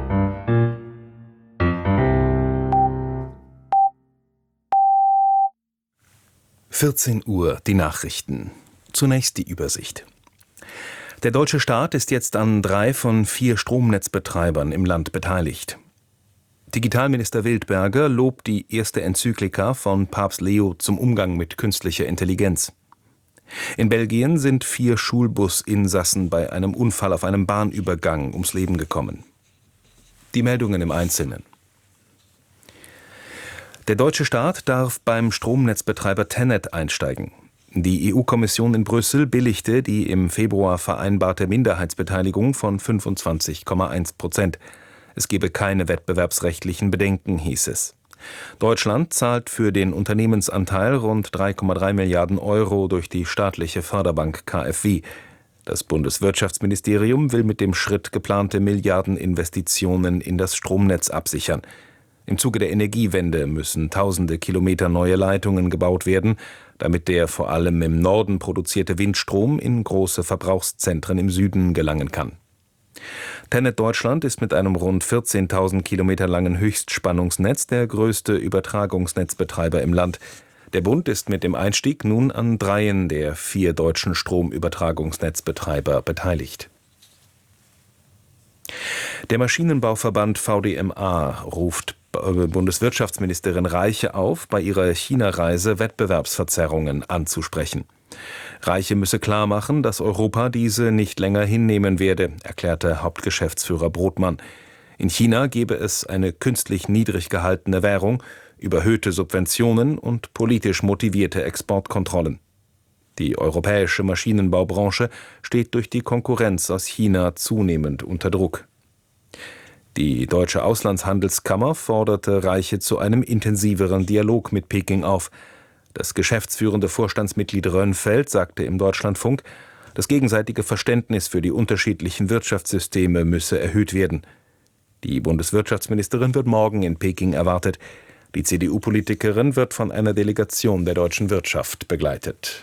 vierzehn Uhr, die Nachrichten. Zunächst die Übersicht. Der deutsche Staat ist jetzt an drei von vier Stromnetzbetreibern im Land beteiligt. Digitalminister Wildberger lobt die erste Enzyklika von Papst Leo zum Umgang mit künstlicher Intelligenz. In Belgien sind vier Schulbusinsassen bei einem Unfall auf einem Bahnübergang ums Leben gekommen. Die Meldungen im Einzelnen. Der deutsche Staat darf beim Stromnetzbetreiber Tennet einsteigen. Die E U-Kommission in Brüssel billigte die im Februar vereinbarte Minderheitsbeteiligung von fünfundzwanzig Komma eins Prozent. Es gebe keine wettbewerbsrechtlichen Bedenken, hieß es. Deutschland zahlt für den Unternehmensanteil rund drei Komma drei Milliarden Euro durch die staatliche Förderbank K f W. Das Bundeswirtschaftsministerium will mit dem Schritt geplante Milliardeninvestitionen in das Stromnetz absichern. Im Zuge der Energiewende müssen tausende Kilometer neue Leitungen gebaut werden, damit der vor allem im Norden produzierte Windstrom in große Verbrauchszentren im Süden gelangen kann. Tennet Deutschland ist mit einem rund vierzehntausend Kilometer langen Höchstspannungsnetz der größte Übertragungsnetzbetreiber im Land. Der Bund ist mit dem Einstieg nun an dreien der vier deutschen Stromübertragungsnetzbetreiber beteiligt. Der Maschinenbauverband V D M A ruft Bundeswirtschaftsministerin Reiche auf, bei ihrer China-Reise Wettbewerbsverzerrungen anzusprechen. Reiche müsse klarmachen, dass Europa diese nicht länger hinnehmen werde, erklärte Hauptgeschäftsführer Brodmann. In China gebe es eine künstlich niedrig gehaltene Währung, überhöhte Subventionen und politisch motivierte Exportkontrollen. Die europäische Maschinenbaubranche steht durch die Konkurrenz aus China zunehmend unter Druck. Die Deutsche Auslandshandelskammer forderte Reiche zu einem intensiveren Dialog mit Peking auf. Das geschäftsführende Vorstandsmitglied Rönnfeld sagte im Deutschlandfunk, das gegenseitige Verständnis für die unterschiedlichen Wirtschaftssysteme müsse erhöht werden. Die Bundeswirtschaftsministerin wird morgen in Peking erwartet. Die C D U-Politikerin wird von einer Delegation der deutschen Wirtschaft begleitet.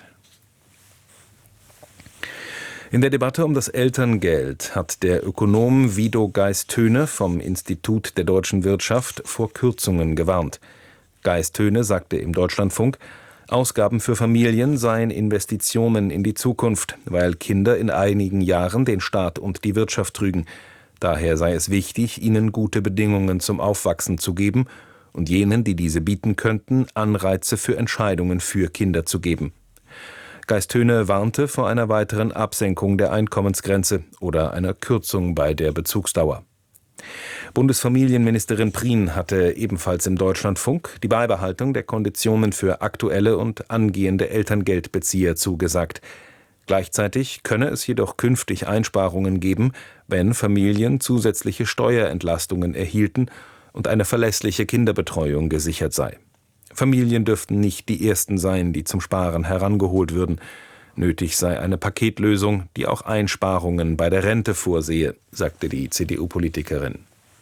In der Debatte um das Elterngeld hat der Ökonom Wido Geist-Höhne vom Institut der deutschen Wirtschaft vor Kürzungen gewarnt. Geist-Höhne sagte im Deutschlandfunk, Ausgaben für Familien seien Investitionen in die Zukunft, weil Kinder in einigen Jahren den Staat und die Wirtschaft trügen. Daher sei es wichtig, ihnen gute Bedingungen zum Aufwachsen zu geben und jenen, die diese bieten könnten, Anreize für Entscheidungen für Kinder zu geben. Geist-Höhne warnte vor einer weiteren Absenkung der Einkommensgrenze oder einer Kürzung bei der Bezugsdauer. Bundesfamilienministerin Prien hatte ebenfalls im Deutschlandfunk die Beibehaltung der Konditionen für aktuelle und angehende Elterngeldbezieher zugesagt. Gleichzeitig könne es jedoch künftig Einsparungen geben, wenn Familien zusätzliche Steuerentlastungen erhielten und eine verlässliche Kinderbetreuung gesichert sei. Familien dürften nicht die ersten sein, die zum Sparen herangeholt würden. Nötig sei eine Paketlösung, die auch Einsparungen bei der Rente vorsehe, sagte die C D U-Politikerin.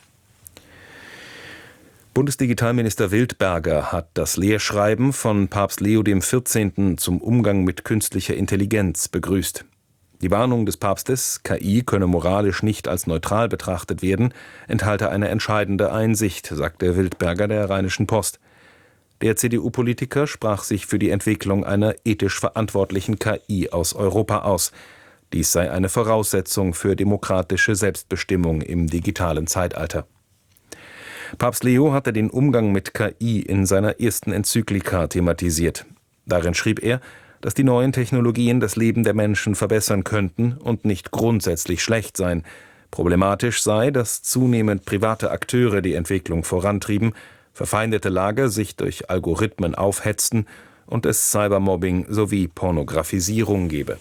Bundesdigitalminister Wildberger hat das Lehrschreiben von Papst Leo der vierzehnte. Zum Umgang mit künstlicher Intelligenz begrüßt. Die Warnung des Papstes, K I könne moralisch nicht als neutral betrachtet werden, enthalte eine entscheidende Einsicht, sagte Wildberger der Rheinischen Post. Der C D U-Politiker sprach sich für die Entwicklung einer ethisch verantwortlichen K I aus Europa aus. Dies sei eine Voraussetzung für demokratische Selbstbestimmung im digitalen Zeitalter. Papst Leo hatte den Umgang mit K I in seiner ersten Enzyklika thematisiert. Darin schrieb er, dass die neuen Technologien das Leben der Menschen verbessern könnten und nicht grundsätzlich schlecht seien. Problematisch sei, dass zunehmend private Akteure die Entwicklung vorantrieben, verfeindete Lager sich durch Algorithmen aufhetzten und es Cybermobbing sowie Pornografisierung gebe.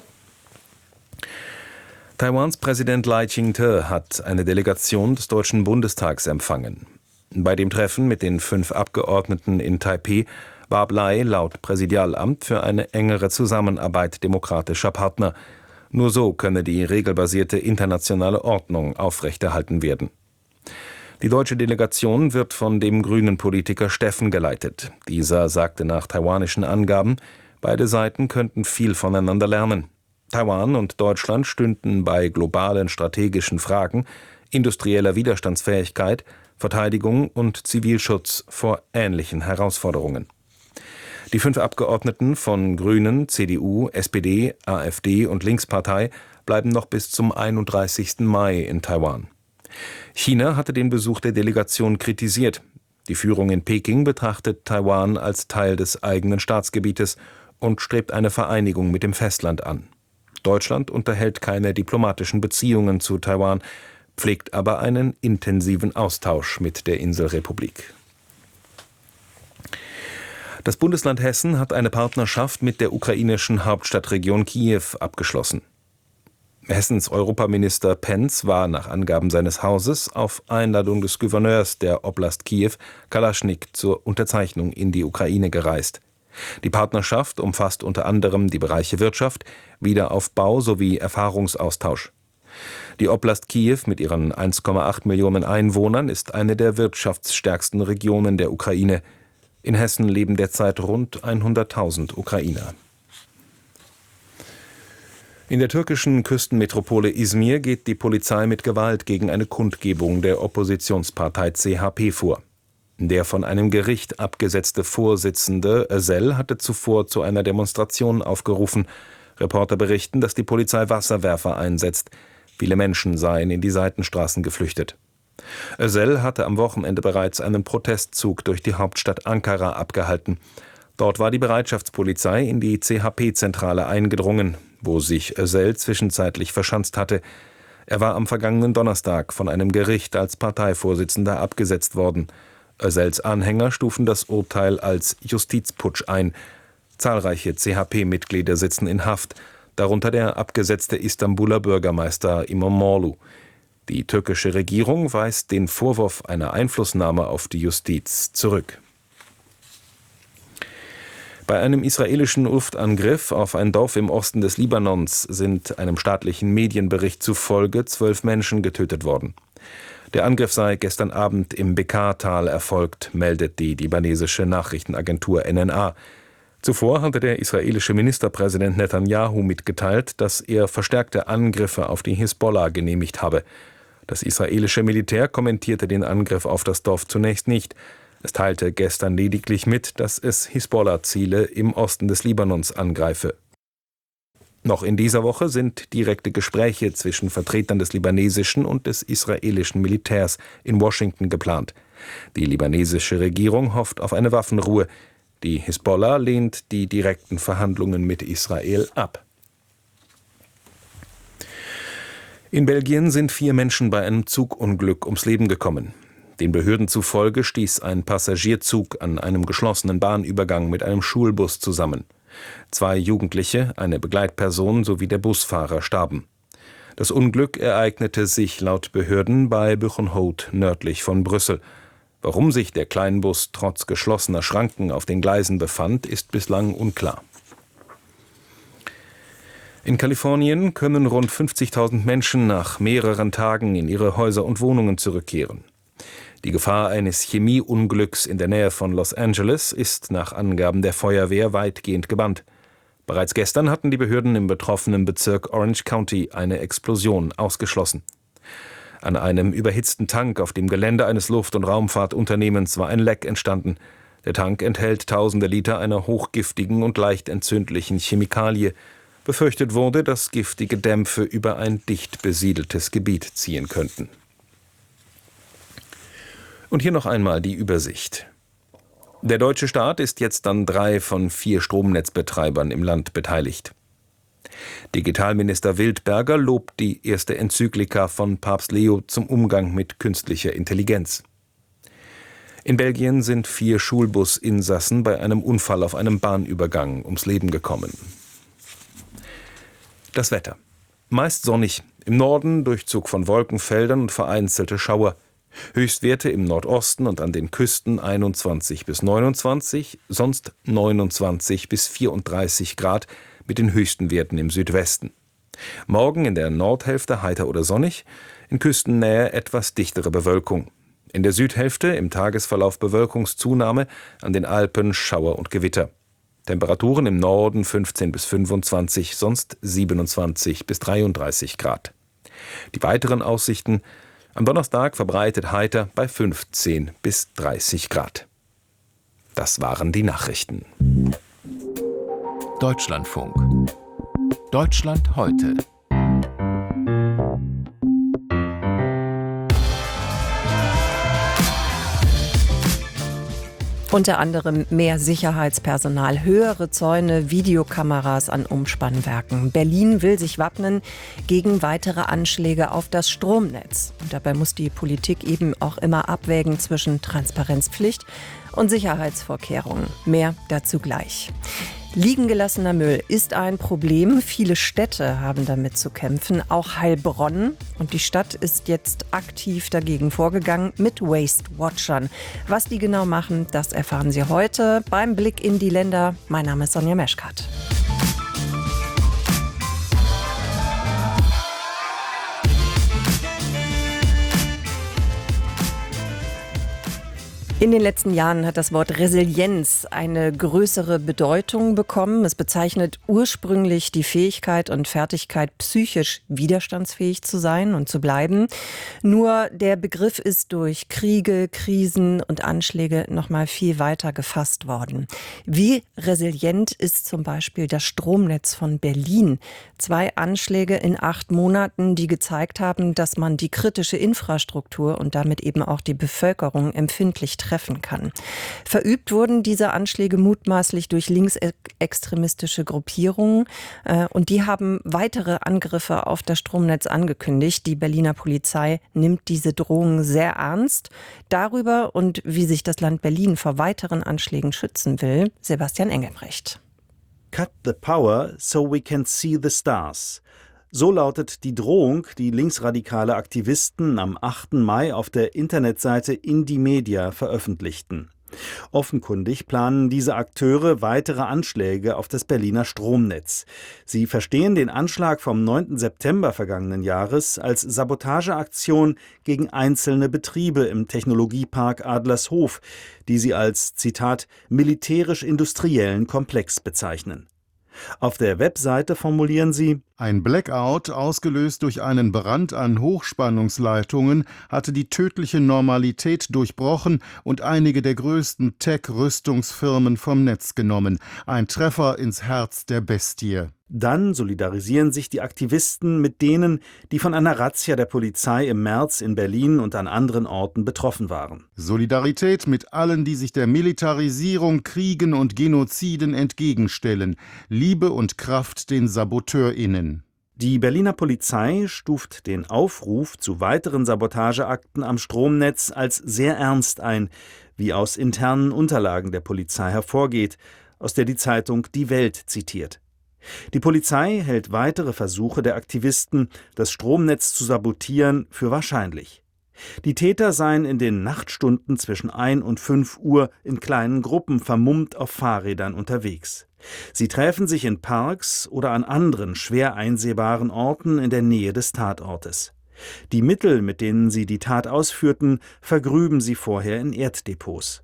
Taiwans Präsident Lai Ching-te hat eine Delegation des Deutschen Bundestags empfangen. Bei dem Treffen mit den fünf Abgeordneten in Taipeh warb Lai laut Präsidialamt für eine engere Zusammenarbeit demokratischer Partner. Nur so könne die regelbasierte internationale Ordnung aufrechterhalten werden. Die deutsche Delegation wird von dem grünen Politiker Steffen geleitet. Dieser sagte nach taiwanischen Angaben, beide Seiten könnten viel voneinander lernen. Taiwan und Deutschland stünden bei globalen strategischen Fragen, industrieller Widerstandsfähigkeit, Verteidigung und Zivilschutz vor ähnlichen Herausforderungen. Die fünf Abgeordneten von Grünen, C D U, S P D, AfD und Linkspartei bleiben noch bis zum einunddreißigsten Mai in Taiwan. China hatte den Besuch der Delegation kritisiert. Die Führung in Peking betrachtet Taiwan als Teil des eigenen Staatsgebietes und strebt eine Vereinigung mit dem Festland an. Deutschland unterhält keine diplomatischen Beziehungen zu Taiwan, pflegt aber einen intensiven Austausch mit der Inselrepublik. Das Bundesland Hessen hat eine Partnerschaft mit der ukrainischen Hauptstadtregion Kiew abgeschlossen. Hessens Europaminister Pentz war nach Angaben seines Hauses auf Einladung des Gouverneurs der Oblast Kiew, Kalaschnik, zur Unterzeichnung in die Ukraine gereist. Die Partnerschaft umfasst unter anderem die Bereiche Wirtschaft, Wiederaufbau sowie Erfahrungsaustausch. Die Oblast Kiew mit ihren eins Komma acht Millionen Einwohnern ist eine der wirtschaftsstärksten Regionen der Ukraine. In Hessen leben derzeit rund hunderttausend Ukrainer. In der türkischen Küstenmetropole Izmir geht die Polizei mit Gewalt gegen eine Kundgebung der Oppositionspartei C H P vor. Der von einem Gericht abgesetzte Vorsitzende Özel hatte zuvor zu einer Demonstration aufgerufen. Reporter berichten, dass die Polizei Wasserwerfer einsetzt. Viele Menschen seien in die Seitenstraßen geflüchtet. Özel hatte am Wochenende bereits einen Protestzug durch die Hauptstadt Ankara abgehalten. Dort war die Bereitschaftspolizei in die C H P-Zentrale eingedrungen, wo sich Özel zwischenzeitlich verschanzt hatte. Er war am vergangenen Donnerstag von einem Gericht als Parteivorsitzender abgesetzt worden. Özels Anhänger stufen das Urteil als Justizputsch ein. Zahlreiche C H P-Mitglieder sitzen in Haft, darunter der abgesetzte Istanbuler Bürgermeister İmamoğlu. Die türkische Regierung weist den Vorwurf einer Einflussnahme auf die Justiz zurück. Bei einem israelischen Luftangriff auf ein Dorf im Osten des Libanons sind einem staatlichen Medienbericht zufolge zwölf Menschen getötet worden. Der Angriff sei gestern Abend im Bekaa-Tal erfolgt, meldet die libanesische Nachrichtenagentur N N A. Zuvor hatte der israelische Ministerpräsident Netanyahu mitgeteilt, dass er verstärkte Angriffe auf die Hisbollah genehmigt habe. Das israelische Militär kommentierte den Angriff auf das Dorf zunächst nicht. Es teilte gestern lediglich mit, dass es Hisbollah-Ziele im Osten des Libanons angreife. Noch in dieser Woche sind direkte Gespräche zwischen Vertretern des libanesischen und des israelischen Militärs in Washington geplant. Die libanesische Regierung hofft auf eine Waffenruhe. Die Hisbollah lehnt die direkten Verhandlungen mit Israel ab. In Belgien sind vier Menschen bei einem Zugunglück ums Leben gekommen. Den Behörden zufolge stieß ein Passagierzug an einem geschlossenen Bahnübergang mit einem Schulbus zusammen. Zwei Jugendliche, eine Begleitperson sowie der Busfahrer starben. Das Unglück ereignete sich laut Behörden bei Buchenhout nördlich von Brüssel. Warum sich der Kleinbus trotz geschlossener Schranken auf den Gleisen befand, ist bislang unklar. In Kalifornien können rund fünfzigtausend Menschen nach mehreren Tagen in ihre Häuser und Wohnungen zurückkehren. Die Gefahr eines Chemieunglücks in der Nähe von Los Angeles ist nach Angaben der Feuerwehr weitgehend gebannt. Bereits gestern hatten die Behörden im betroffenen Bezirk Orange County eine Explosion ausgeschlossen. An einem überhitzten Tank auf dem Gelände eines Luft- und Raumfahrtunternehmens war ein Leck entstanden. Der Tank enthält tausende Liter einer hochgiftigen und leicht entzündlichen Chemikalie. Befürchtet wurde, dass giftige Dämpfe über ein dicht besiedeltes Gebiet ziehen könnten. Und hier noch einmal die Übersicht. Der deutsche Staat ist jetzt an drei von vier Stromnetzbetreibern im Land beteiligt. Digitalminister Wildberger lobt die erste Enzyklika von Papst Leo zum Umgang mit künstlicher Intelligenz. In Belgien sind vier Schulbusinsassen bei einem Unfall auf einem Bahnübergang ums Leben gekommen. Das Wetter. Meist sonnig, im Norden Durchzug von Wolkenfeldern und vereinzelte Schauer. Höchstwerte im Nordosten und an den Küsten einundzwanzig bis neunundzwanzig, sonst neunundzwanzig bis vierunddreißig Grad mit den höchsten Werten im Südwesten. Morgen in der Nordhälfte heiter oder sonnig, in Küstennähe etwas dichtere Bewölkung. In der Südhälfte im Tagesverlauf Bewölkungszunahme, an den Alpen Schauer und Gewitter. Temperaturen im Norden fünfzehn bis fünfundzwanzig, sonst siebenundzwanzig bis dreiunddreißig Grad. Die weiteren Aussichten: am Donnerstag verbreitet heiter bei fünfzehn bis dreißig Grad. Das waren die Nachrichten. Deutschlandfunk. Deutschland heute. Unter anderem mehr Sicherheitspersonal, höhere Zäune, Videokameras an Umspannwerken. Berlin will sich wappnen gegen weitere Anschläge auf das Stromnetz. Und dabei muss die Politik eben auch immer abwägen zwischen Transparenzpflicht und Sicherheitsvorkehrungen. Mehr dazu gleich. Liegen gelassener Müll ist ein Problem. Viele Städte haben damit zu kämpfen, auch Heilbronn. Und die Stadt ist jetzt aktiv dagegen vorgegangen mit Waste Watchern. Was die genau machen, das erfahren Sie heute beim Blick in die Länder. Mein Name ist Sonja Meschkat. In den letzten Jahren hat das Wort Resilienz eine größere Bedeutung bekommen. Es bezeichnet ursprünglich die Fähigkeit und Fertigkeit, psychisch widerstandsfähig zu sein und zu bleiben. Nur der Begriff ist durch Kriege, Krisen und Anschläge noch mal viel weiter gefasst worden. Wie resilient ist zum Beispiel das Stromnetz von Berlin? Zwei Anschläge in acht Monaten, die gezeigt haben, dass man die kritische Infrastruktur und damit eben auch die Bevölkerung empfindlich treffen kann. Verübt wurden diese Anschläge mutmaßlich durch linksextremistische Gruppierungen äh, und die haben weitere Angriffe auf das Stromnetz angekündigt. Die Berliner Polizei nimmt diese Drohungen sehr ernst. Darüber und wie sich das Land Berlin vor weiteren Anschlägen schützen will, Sebastian Engelbrecht. Cut the power so we can see the stars. So lautet die Drohung, die linksradikale Aktivisten am achten Mai auf der Internetseite Indymedia veröffentlichten. Offenkundig planen diese Akteure weitere Anschläge auf das Berliner Stromnetz. Sie verstehen den Anschlag vom neunten September vergangenen Jahres als Sabotageaktion gegen einzelne Betriebe im Technologiepark Adlershof, die sie als, Zitat, militärisch-industriellen Komplex bezeichnen. Auf der Webseite formulieren sie: Ein Blackout, ausgelöst durch einen Brand an Hochspannungsleitungen, hatte die tödliche Normalität durchbrochen und einige der größten Tech-Rüstungsfirmen vom Netz genommen. Ein Treffer ins Herz der Bestie. Dann solidarisieren sich die Aktivisten mit denen, die von einer Razzia der Polizei im März in Berlin und an anderen Orten betroffen waren. Solidarität mit allen, die sich der Militarisierung, Kriegen und Genoziden entgegenstellen. Liebe und Kraft den SaboteurInnen. Die Berliner Polizei stuft den Aufruf zu weiteren Sabotageakten am Stromnetz als sehr ernst ein, wie aus internen Unterlagen der Polizei hervorgeht. aus der die Zeitung Die Welt zitiert. Die Polizei hält weitere Versuche der Aktivisten, das Stromnetz zu sabotieren, für wahrscheinlich. Die Täter seien in den Nachtstunden zwischen ein und fünf Uhr in kleinen Gruppen vermummt auf Fahrrädern unterwegs. Sie träfen sich in Parks oder an anderen schwer einsehbaren Orten in der Nähe des Tatortes. Die Mittel, mit denen sie die Tat ausführten, vergrüben sie vorher in Erddepots.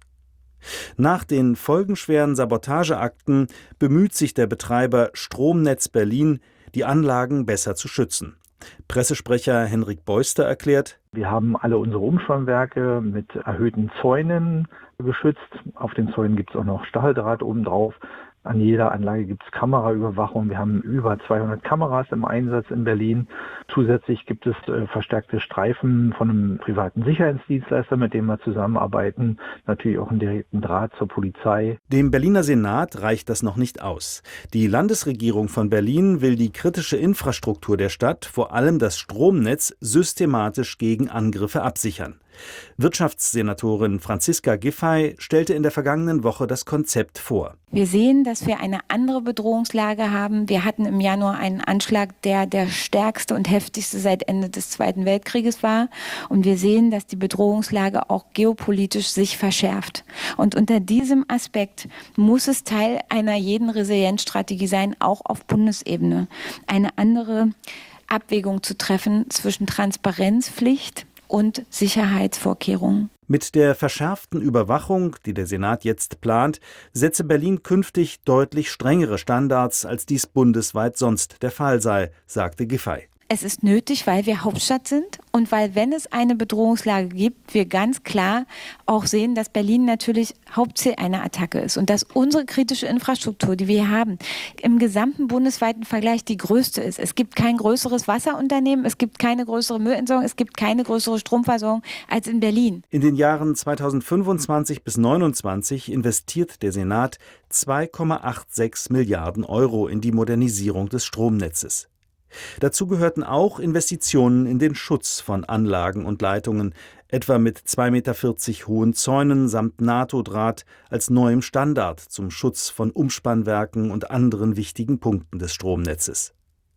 Nach den folgenschweren Sabotageakten bemüht sich der Betreiber Stromnetz Berlin, die Anlagen besser zu schützen. Pressesprecher Henrik Beuster erklärt: Wir haben alle unsere Umspannwerke mit erhöhten Zäunen geschützt. Auf den Zäunen gibt es auch noch Stacheldraht obendrauf. An jeder Anlage gibt es Kameraüberwachung. Wir haben über zweihundert Kameras im Einsatz in Berlin. Zusätzlich gibt es äh, verstärkte Streifen von einem privaten Sicherheitsdienstleister, mit dem wir zusammenarbeiten. Natürlich auch einen direkten Draht zur Polizei. Dem Berliner Senat reicht das noch nicht aus. Die Landesregierung von Berlin will die kritische Infrastruktur der Stadt, vor allem das Stromnetz, systematisch gegen Angriffe absichern. Wirtschaftssenatorin Franziska Giffey stellte in der vergangenen Woche das Konzept vor. Wir sehen, dass wir eine andere Bedrohungslage haben. Wir hatten im Januar einen Anschlag, der der stärkste und heftigste seit Ende des Zweiten Weltkrieges war. Und wir sehen, dass die Bedrohungslage auch geopolitisch sich verschärft. Und unter diesem Aspekt muss es Teil einer jeden Resilienzstrategie sein, auch auf Bundesebene, eine andere Abwägung zu treffen zwischen Transparenzpflicht und Sicherheitsvorkehrungen. Mit der verschärften Überwachung, die der Senat jetzt plant, setze Berlin künftig deutlich strengere Standards, als dies bundesweit sonst der Fall sei, sagte Giffey. Es ist nötig, weil wir Hauptstadt sind und weil, wenn es eine Bedrohungslage gibt, wir ganz klar auch sehen, dass Berlin natürlich Hauptziel einer Attacke ist und dass unsere kritische Infrastruktur, die wir haben, im gesamten bundesweiten Vergleich die größte ist. Es gibt kein größeres Wasserunternehmen, es gibt keine größere Müllentsorgung, es gibt keine größere Stromversorgung als in Berlin. In den Jahren zweitausendfünfundzwanzig bis zweitausendneunundzwanzig investiert der Senat zwei Komma sechsundachtzig Milliarden Euro in die Modernisierung des Stromnetzes. Dazu gehörten auch Investitionen in den Schutz von Anlagen und Leitungen, etwa mit zwei Komma vierzig Meter hohen Zäunen samt NATO-Draht als neuem Standard zum Schutz von Umspannwerken und anderen wichtigen Punkten des Stromnetzes.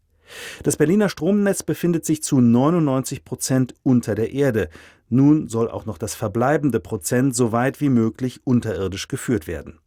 Das Berliner Stromnetz befindet sich zu neunundneunzig Prozent unter der Erde. Nun soll auch noch das verbleibende Prozent so weit wie möglich unterirdisch geführt werden.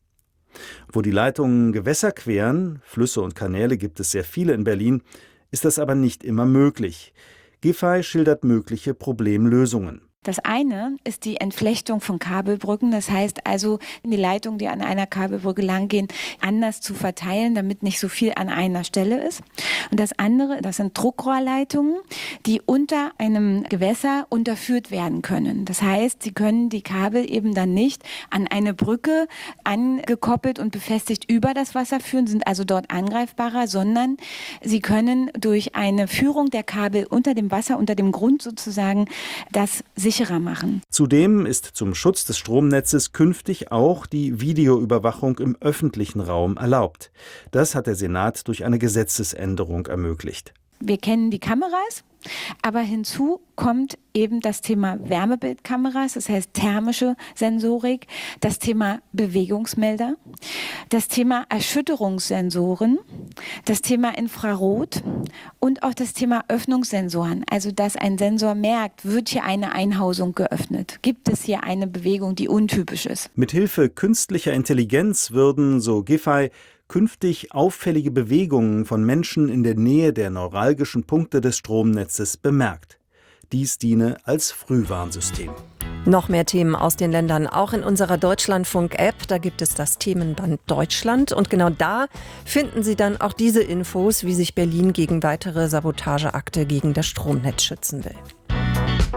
Wo die Leitungen Gewässer queren, Flüsse und Kanäle gibt es sehr viele in Berlin, ist das aber nicht immer möglich. Giffey schildert mögliche Problemlösungen. Das eine ist die Entflechtung von Kabelbrücken, das heißt also, die Leitungen, die an einer Kabelbrücke langgehen, anders zu verteilen, damit nicht so viel an einer Stelle ist. Und das andere, das sind Druckrohrleitungen, die unter einem Gewässer unterführt werden können. Das heißt, sie können die Kabel eben dann nicht an eine Brücke angekoppelt und befestigt über das Wasser führen, sind also dort angreifbarer, sondern sie können durch eine Führung der Kabel unter dem Wasser, unter dem Grund sozusagen, das sicherer machen. Zudem ist zum Schutz des Stromnetzes künftig auch die Videoüberwachung im öffentlichen Raum erlaubt. Das hat der Senat durch eine Gesetzesänderung ermöglicht. Wir kennen die Kameras, aber hinzu kommt eben das Thema Wärmebildkameras, das heißt thermische Sensorik, das Thema Bewegungsmelder, das Thema Erschütterungssensoren, das Thema Infrarot und auch das Thema Öffnungssensoren. Also dass ein Sensor merkt, wird hier eine Einhausung geöffnet, gibt es hier eine Bewegung, die untypisch ist. Mithilfe künstlicher Intelligenz würden, so Giffey, künftig auffällige Bewegungen von Menschen in der Nähe der neuralgischen Punkte des Stromnetzes bemerkt. Dies diene als Frühwarnsystem. Noch mehr Themen aus den Ländern, auch in unserer Deutschlandfunk-App. Da gibt es das Themenband Deutschland. Und genau da finden Sie dann auch diese Infos, wie sich Berlin gegen weitere Sabotageakte gegen das Stromnetz schützen will.